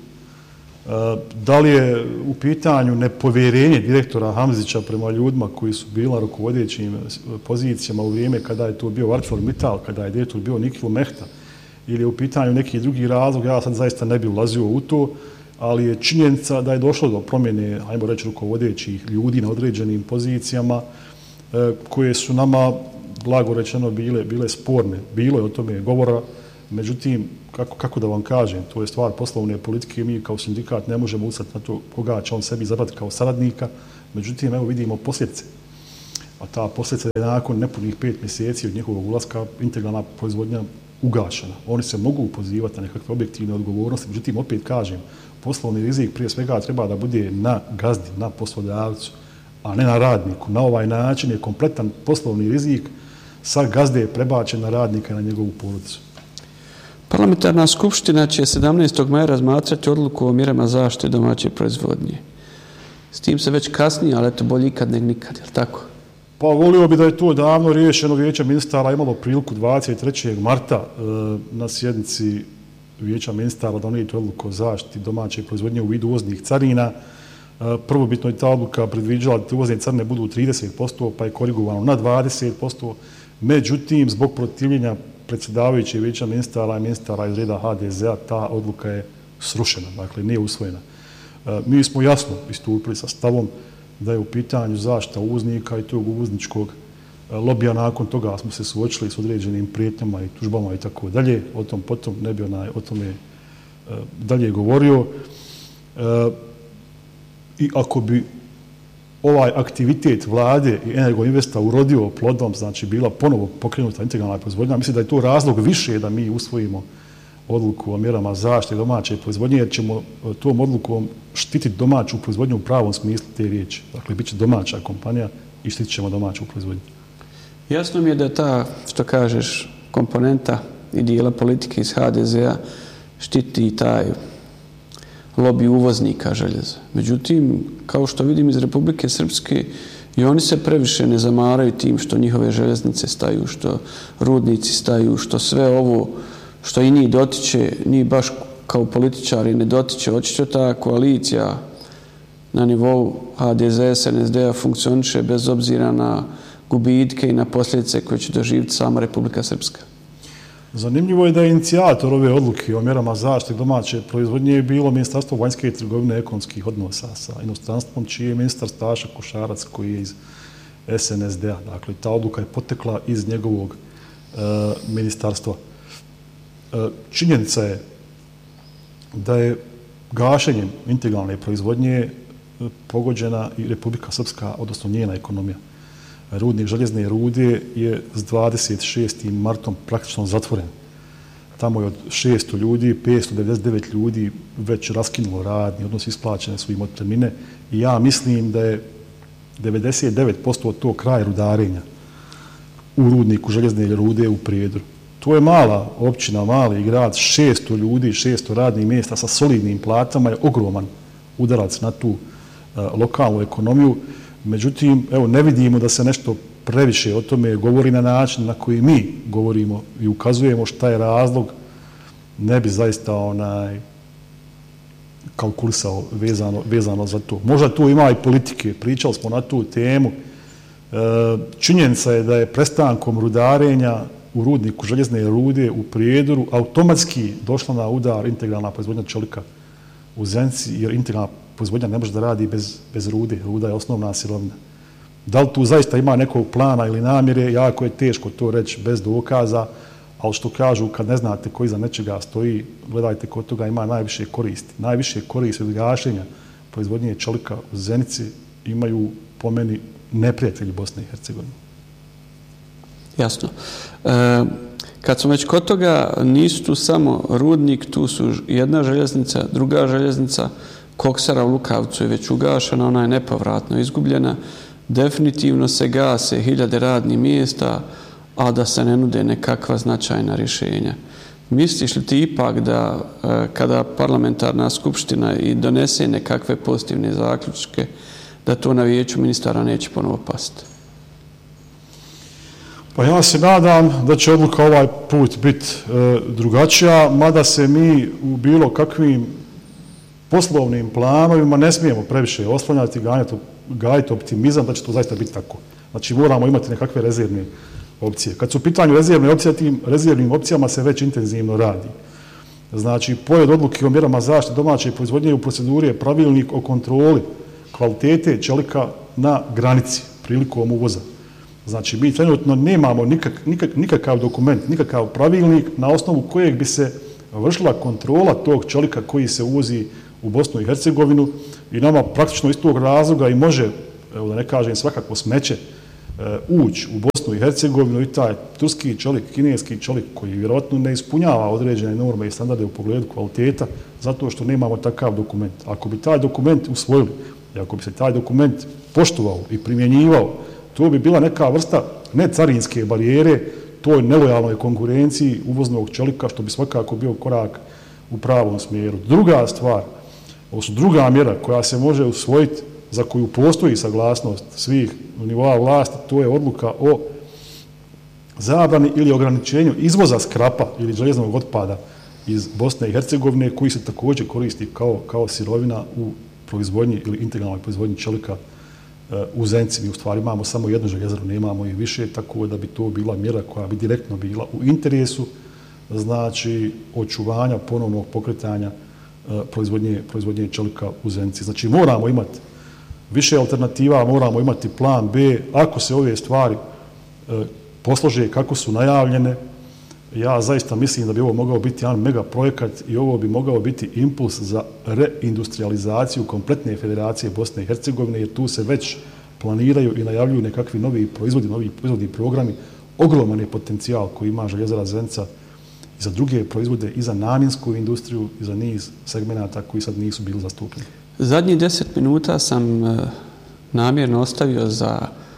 Da li je u pitanju nepovjerenje direktora Hamzića prema ljudima koji su bila rukovodećim pozicijama u vrijeme kada je to bio ArcelorMittal, kada je direktor bio Nikil Mehta, ili je u pitanju neki drugi razlog, ja sad zaista ne bi ulazio u to, ali je činjenica da je došlo do promjene, ajmo reći, rukovodećih ljudi na određenim pozicijama koje su nama, blago rečeno, bile, bile sporne. Bilo je o tome govora, međutim, kako, kako da vam kažem, to je stvar poslovne politike, mi kao sindikat ne možemo utjecati na to koga će on sebi izabrati kao saradnika, međutim, evo vidimo posljedice. A ta posljedica je nakon nepunih pet mjeseci od njihovog ulaska integralna proizvodnja ugašena. Oni se mogu pozivati na nekakve objektivne odgovornosti, međutim, opet kažem, poslovni rizik prije svega treba da bude na gazdi, na poslodavcu, a ne na radniku. Na ovaj način je kompletan poslovni rizik sa gazde prebačen na radnika i na njegovu porodicu. Parlamentarna skupština će sedamnaestog maja razmatrati odluku o mjerama zaštite domaće proizvodnje. S tim se već kasnije, ali eto bolje ikad nego nikad, je li tako? Pa volio bi da je to davno riješeno. Vijeće ministara imalo priliku dvadeset trećeg marta na sjednici Vijeća ministara donijeti odluku o zaštiti domaće proizvodnje u vidu uvoznih carina. Prvobitno je ta odluka predviđala da uvozne carine budu trideset posto, pa je korigovano na dvadeset posto. Međutim, zbog protivljenja predsjedavajuće Vijeća ministara i ministara iz reda ha de zea, ta odluka je srušena, dakle nije usvojena. Mi smo jasno istupili sa stavom da je u pitanju zaštita uvoznika i tog uvozničkog lobija. Nakon toga smo se suočili s određenim prijetnjama i tužbama i tako dalje. O tom potom ne bi onaj o tome dalje govorio. I ako bi ovaj aktivitet vlade i Energoinvesta urodio plodom, znači bila ponovo pokrenuta integralna proizvodnja, mislim da je to razlog više da mi usvojimo odluku o mjerama zaštite domaće proizvodnje, jer ćemo tom odlukom štititi domaću proizvodnju u pravom smislu te riječi. Dakle, bit će domaća kompanija i štitit ćemo domaću proizvodnju. Jasno mi je da ta, što kažeš, komponenta i dijela politike iz ha de zea štiti i taj lobby uvoznika željeza. Međutim, kao što vidim iz Republike Srpske, i oni se previše ne zamaraju tim što njihove željeznice staju, što rudnici staju, što sve ovo što i njih dotiče, njih baš kao političari ne dotiče. Očito ta koalicija na nivou ha de zea, es en es de a funkcioniše bez obzira na gubitke i na posljedice koje će doživjeti sama Republika Srpska. Zanimljivo je da je inicijator ove odluke o mjerama zaštite domaće proizvodnje bilo Ministarstvo vanjske trgovine i ekonomskih odnosa sa inostranstvom, čiji je ministar Staša Košarac, koji je iz es en es de a. Dakle, ta odluka je potekla iz njegovog e, ministarstva. E, činjenica je da je gašenjem integralne proizvodnje pogođena i Republika Srpska, odnosno njena ekonomija. Rudnik željezne rude je s dvadeset šestim martom praktično zatvoren. Tamo je od šesto ljudi, petsto devedeset devet ljudi već raskinulo radni odnos, isplaćene su im otpremnine i ja mislim da je devedeset devet posto od tog kraja rudarenja u rudniku željezne rude u Prijedoru. To je mala općina, mali grad, šesto ljudi, šesto radnih mjesta sa solidnim platama je ogroman udarac na tu uh, lokalnu ekonomiju. Međutim, evo, ne vidimo da se nešto previše o tome govori na način na koji mi govorimo i ukazujemo šta je razlog, ne bi zaista onaj kalkulisao vezano, vezano za to. Možda tu ima i politike, pričali smo na tu temu. E, činjenica je da je prestankom rudarenja u rudniku željezne rude u Prijedoru automatski došla na udar integralna proizvodnja čelika u Zenici, jer integralna proizvodnja ne može da radi bez, bez rude. Ruda je osnovna sirovina. Da li tu zaista ima nekog plana ili namjere, jako je teško to reći bez dokaza, ali što kažu, kad ne znate koji za nečega stoji, gledajte kod toga ima najviše koristi. Najviše koristi od gašenja proizvodnje čelika u Zenici imaju po meni neprijatelji Bosne i Hercegovine. Jasno. E, kad smo već kod toga, nisu tu samo rudnik, tu su jedna željeznica, druga željeznica, koksara u Lukavcu je već ugašena, ona je nepovratno izgubljena. Definitivno se gase hiljade radnih mjesta, a da se ne nude nekakva značajna rješenja. Misliš li ti ipak da kada parlamentarna skupština i donese nekakve pozitivne zaključke, da to na vijeću ministara neće ponovo pasti? Pa ja se nadam da će odluka ovaj put biti e, drugačija, mada se mi u bilo kakvim poslovnim planovima ne smijemo previše oslanjati, gajiti optimizam da će to zaista biti tako. Znači moramo imati nekakve rezervne opcije. Kad su u pitanju rezervne opcije, tim rezervnim opcijama se već intenzivno radi. Znači, pored odluke o mjerama zaštite domaće proizvodnje u proceduri je pravilnik o kontroli kvalitete čelika na granici prilikom uvoza. Znači, mi trenutno nemamo nikak, nikak, nikakav dokument, nikakav pravilnik na osnovu kojeg bi se vršila kontrola tog čelika koji se uvozi u Bosnu i Hercegovinu i nama praktično iz tog razloga i može, evo da ne kažem svakako smeće, ući u Bosnu i Hercegovinu i taj turski čelik, kineski čelik koji vjerojatno ne ispunjava određene norme i standarde u pogledu kvaliteta zato što nemamo takav dokument. Ako bi taj dokument usvojili i ako bi se taj dokument poštovao i primjenjivao, to bi bila neka vrsta necarinske barijere toj nelojalnoj konkurenciji uvoznog čelika, što bi svakako bio korak u pravom smjeru. Druga stvar, ovo su druga mjera koja se može usvojiti, za koju postoji saglasnost svih nivoa vlasti, to je odluka o zabrani ili ograničenju izvoza skrapa ili željeznog otpada iz Bosne i Hercegovine, koji se također koristi kao, kao sirovina u proizvodnji ili integralnoj proizvodnji čelika u Zenici. Mi u stvari imamo samo jednu željezaru, nemamo i više, tako da bi to bila mjera koja bi direktno bila u interesu, znači očuvanja ponovnog pokretanja proizvodnje, proizvodnje čelika u Zenici. Znači moramo imati više alternativa, moramo imati plan B. Ako se ove stvari e, poslože kako su najavljene, ja zaista mislim da bi ovo mogao biti jedan mega projekat i ovo bi mogao biti impuls za reindustrializaciju kompletne federacije Bosne i Hercegovine, jer tu se već planiraju i najavljuju nekakvi novi proizvodi, novi proizvodni programi. Ogroman je potencijal koji ima željezara Zenica i za druge proizvode, i za namjensku industriju, i za niz segmenata koji sad nisu bili zastupljeni. Zadnjih deset minuta sam namjerno ostavio za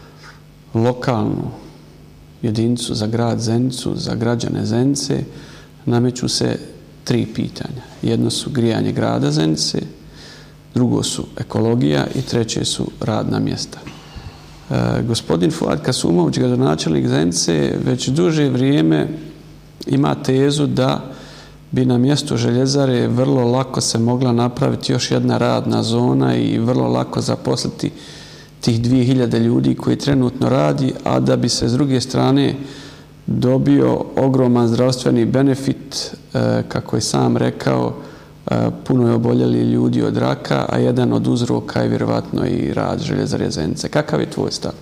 lokalnu jedinicu, za grad Zenicu, za građane Zenice. Nameću se tri pitanja. Jedno su grijanje grada Zenice, drugo su ekologija i treće su radna mjesta. E, gospodin Fuad Kasumović, gradonačelnik Zenice, već duže vrijeme ima tezu da bi na mjestu željezare vrlo lako se mogla napraviti još jedna radna zona i vrlo lako zaposliti tih dvije hiljade ljudi koji trenutno radi, a da bi se s druge strane dobio ogroman zdravstveni benefit, kako je sam rekao, puno je oboljeli ljudi od raka, a jedan od uzroka je vjerovatno i rad željezare Zenice. Kakav je tvoj stav?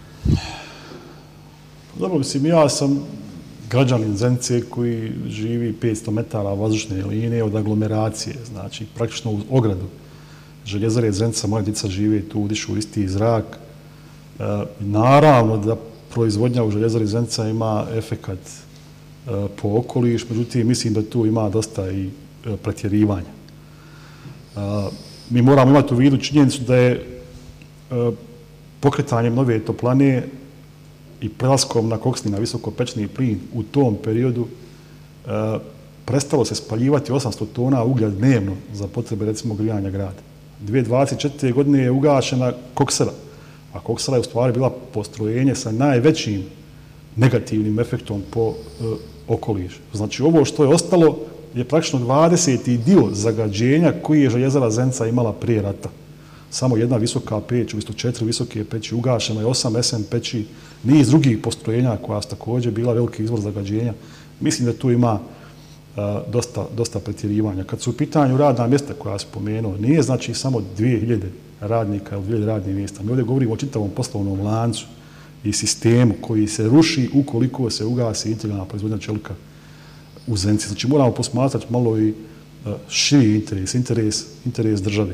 Dobro, mislim, ja sam građanin Zenice koji živi petsto metara vazdušne linije od aglomeracije, znači praktično uz ogradu željezare Zenica, moja djeca žive tu, udišu isti zrak. E, naravno da proizvodnja u željezari Zenica ima efekat e, po okoliš, međutim mislim da tu ima dosta i e, pretjerivanja. E, mi moramo imati u vidu činjenicu da je e, pokretanjem nove toplane i prelaskom na koksni, na visokopečni plin u tom periodu e, prestalo se spaljivati osamsto tona uglja dnevno za potrebe, recimo, grijanja grada. dvije tisuće dvadeset četvrte. godine je ugašena koksara, a koksara je u stvari bila postrojenje sa najvećim negativnim efektom po e, okoliš. Znači, ovo što je ostalo je praktično dvadeseti dio zagađenja koji je željezara Zenica imala prije rata. Samo jedna visoka peć, umjesto četiri visoke peći, ugašeno je osam es em peći, niz drugih postrojenja koja su također bila veliki izvor zagađenja. Mislim da tu ima a, dosta, dosta pretjerivanja. Kad su u pitanju radna mjesta koja se spomenuo, nije znači samo dvije hiljade radnika ili dvije hiljade radnih mjesta. Mi ovdje govorimo o čitavom poslovnom lancu i sistemu koji se ruši ukoliko se ugasi integralna proizvodnja čelika u Zenici. Znači moramo posmatrati malo i a, širi interes, interes, interes države.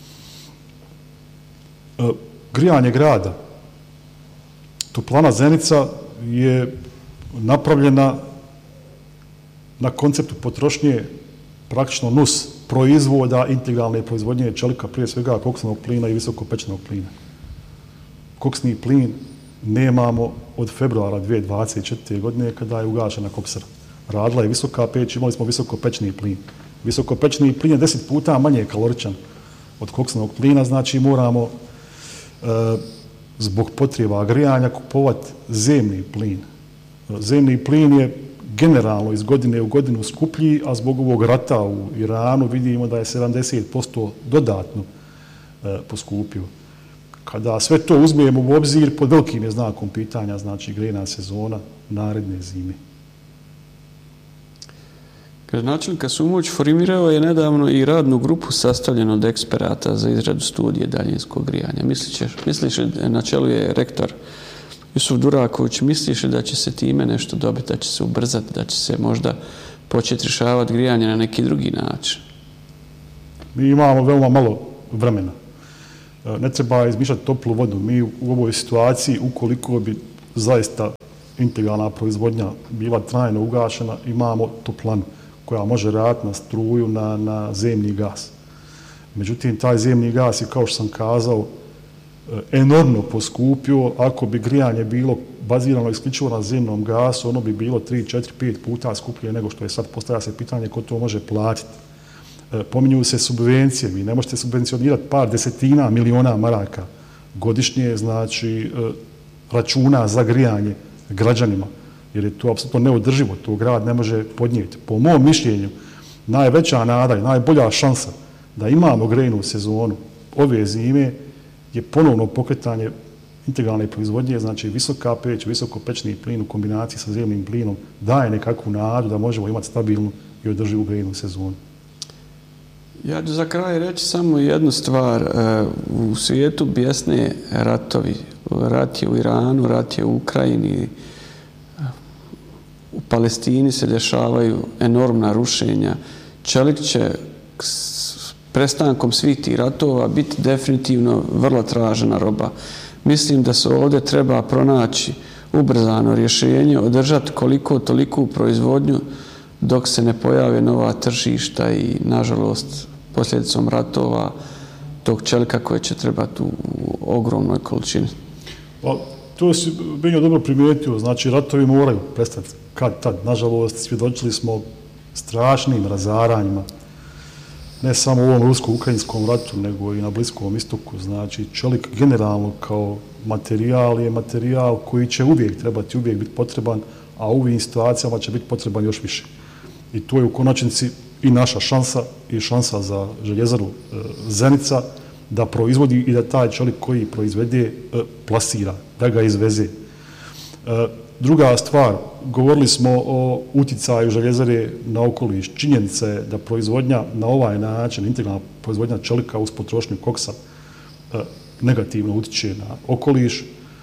A, grijanje grada. Toplana Zenica je napravljena na konceptu potrošnje praktično nus proizvoda integralne proizvodnje čelika, prije svega koksnog plina i visokopečnog plina. Koksni plin nemamo od februara dvije tisuće dvadeset četvrte. godine kada je ugašena koksara. Radila je visoka peć, imali smo visokopečni plin. Visokopečni plin je deset puta manje kaloričan od koksnog plina, znači moramo e, zbog potreba grijanja kupovati zemni plin. Zemni plin je generalno iz godine u godinu skuplji, a zbog ovog rata u Iranu vidimo da je sedamdeset posto dodatno e, poskupio. Kada sve to uzmemo u obzir, pod velikim je znakom pitanja, znači grejna sezona naredne zime. Gradonačelnik Kasumović formirao je nedavno i radnu grupu sastavljenu od eksperata za izradu studije daljinskog grijanja. Misliš, misliš na čelu je rektor Jusuf Duraković, misliš li da će se time nešto dobiti, da će se ubrzati, da će se možda početi rješavati grijanje na neki drugi način? Mi imamo veoma malo vremena. Ne treba izmišljati toplu vodu. Mi u ovoj situaciji, ukoliko bi zaista integralna proizvodnja bila trajno ugašena, imamo toplanu koja može raditi na struju, na, na zemni gas. Međutim, taj zemni gas je, kao što sam kazao, enormno poskupio. Ako bi grijanje bilo bazirano isključivo na zemnom gasu, ono bi bilo tri, četiri, pet puta skuplje nego što je sad. Postavlja se pitanje ko to može platiti. Pominju se subvencije. Vi ne možete subvencionirati par desetina miliona maraka godišnje, znači računa za grijanje građanima, jer je to apsolutno neodrživo. To grad ne može podnijeti. Po mom mišljenju, najveća nada i najbolja šansa da imamo grejnu sezonu ove zime je ponovno pokretanje integralne proizvodnje, znači visoka peć, visokopečni plin u kombinaciji sa zemnim plinom daje nekakvu nadu da možemo imati stabilnu i održivu grejnu sezonu. Ja ću za kraj reći samo jednu stvar. U svijetu bjesne ratovi. Rat je u Iranu, rat je u Ukrajini. U Palestini se dešavaju enormna rušenja. Čelik će s prestankom svih tih ratova biti definitivno vrlo tražena roba. Mislim da se ovdje treba pronaći ubrzano rješenje, održati koliko toliku proizvodnju dok se ne pojave nova tržišta i, nažalost, posljedicom ratova tog čelika koje će trebati u ogromnoj količini. Pa, to si Benjo dobro primijetio. Znači, ratovi moraju prestati kad tad. Nažalost, svjedočili smo strašnim razaranjima. Ne samo u ovom rusko-ukrajinskom ratu, nego i na Bliskom istoku. Znači, čelik generalno kao materijal je materijal koji će uvijek trebati, uvijek biti potreban, a u ovim situacijama će biti potreban još više. I to je u konačnici i naša šansa i šansa za željezaru Zenica da proizvodi i da taj čelik koji proizvede plasira, da ga izveze. Druga stvar, govorili smo o uticaju željezare na okoliš. Činjenica je da proizvodnja na ovaj način, integralna proizvodnja čelika uz potrošnju koksa negativno utiče na okoliš.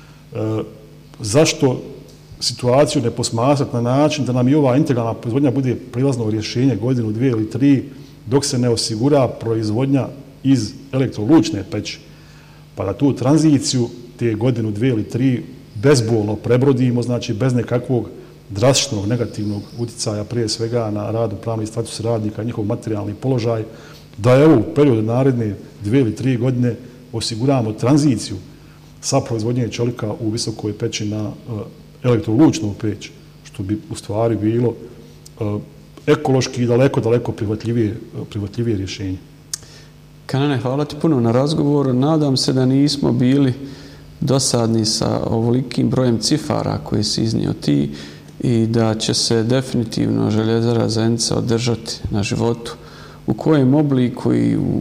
Zašto situaciju ne posmatrati na način da nam i ova integralna proizvodnja bude prilazno rješenje godinu, dvije ili tri, dok se ne osigura proizvodnja iz elektrolučne peći, pa da tu tranziciju te godinu, dvije ili tri bezbolno prebrodimo, znači bez nekakvog drastičnog negativnog uticaja, prije svega na radu, pravni status radnika, njihov materijalni položaj, da evo u periodu naredne dvije ili tri godine osiguramo tranziciju sa proizvodnje čelika u visokoj peći na elektrolučnu peć, što bi u stvari bilo ekološki i daleko, daleko prihvatljivije, prihvatljivije rješenje. Kenane, hvala ti puno na razgovoru. Nadam se da nismo bili dosadni sa ovolikim brojem cifara koji si iznio ti i da će se definitivno željezara Zenica održati na životu. U kojem obliku i u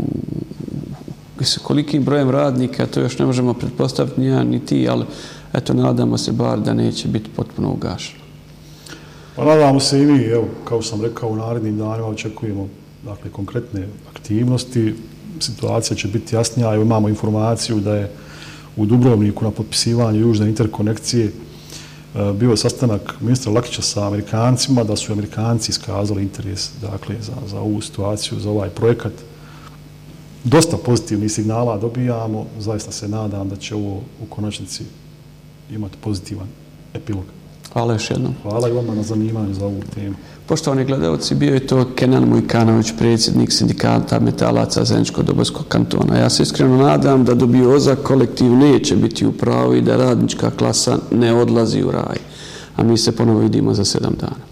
s kolikim brojem radnika, to još ne možemo pretpostaviti ni ja ni ti, ali eto, nadamo se bar da neće biti potpuno ugašeno. Pa nadamo se i mi, evo, kao sam rekao, u narednim danima očekujemo, dakle, konkretne aktivnosti. Situacija će biti jasnija. Evo, imamo informaciju da je u Dubrovniku na potpisivanju južne interkonekcije bio sastanak ministra Lakića sa Amerikancima, da su Amerikanci iskazali interes, dakle, za, za ovu situaciju, za ovaj projekat. Dosta pozitivnih signala dobijamo. Zaista se nadam da će ovo u konačnici imati pozitivan epilog. Hvala još jednom. Hvala i vama na zanimanju za ovu temu. Poštovani gledalci, bio je to Kenan Mujkanović, predsjednik sindikata metalaca Zeničko-Dobojskog kantona. Ja se iskreno nadam da dubioza kolektiv neće biti u pravu i da radnička klasa ne odlazi u raj. A mi se ponovo vidimo za sedam dana.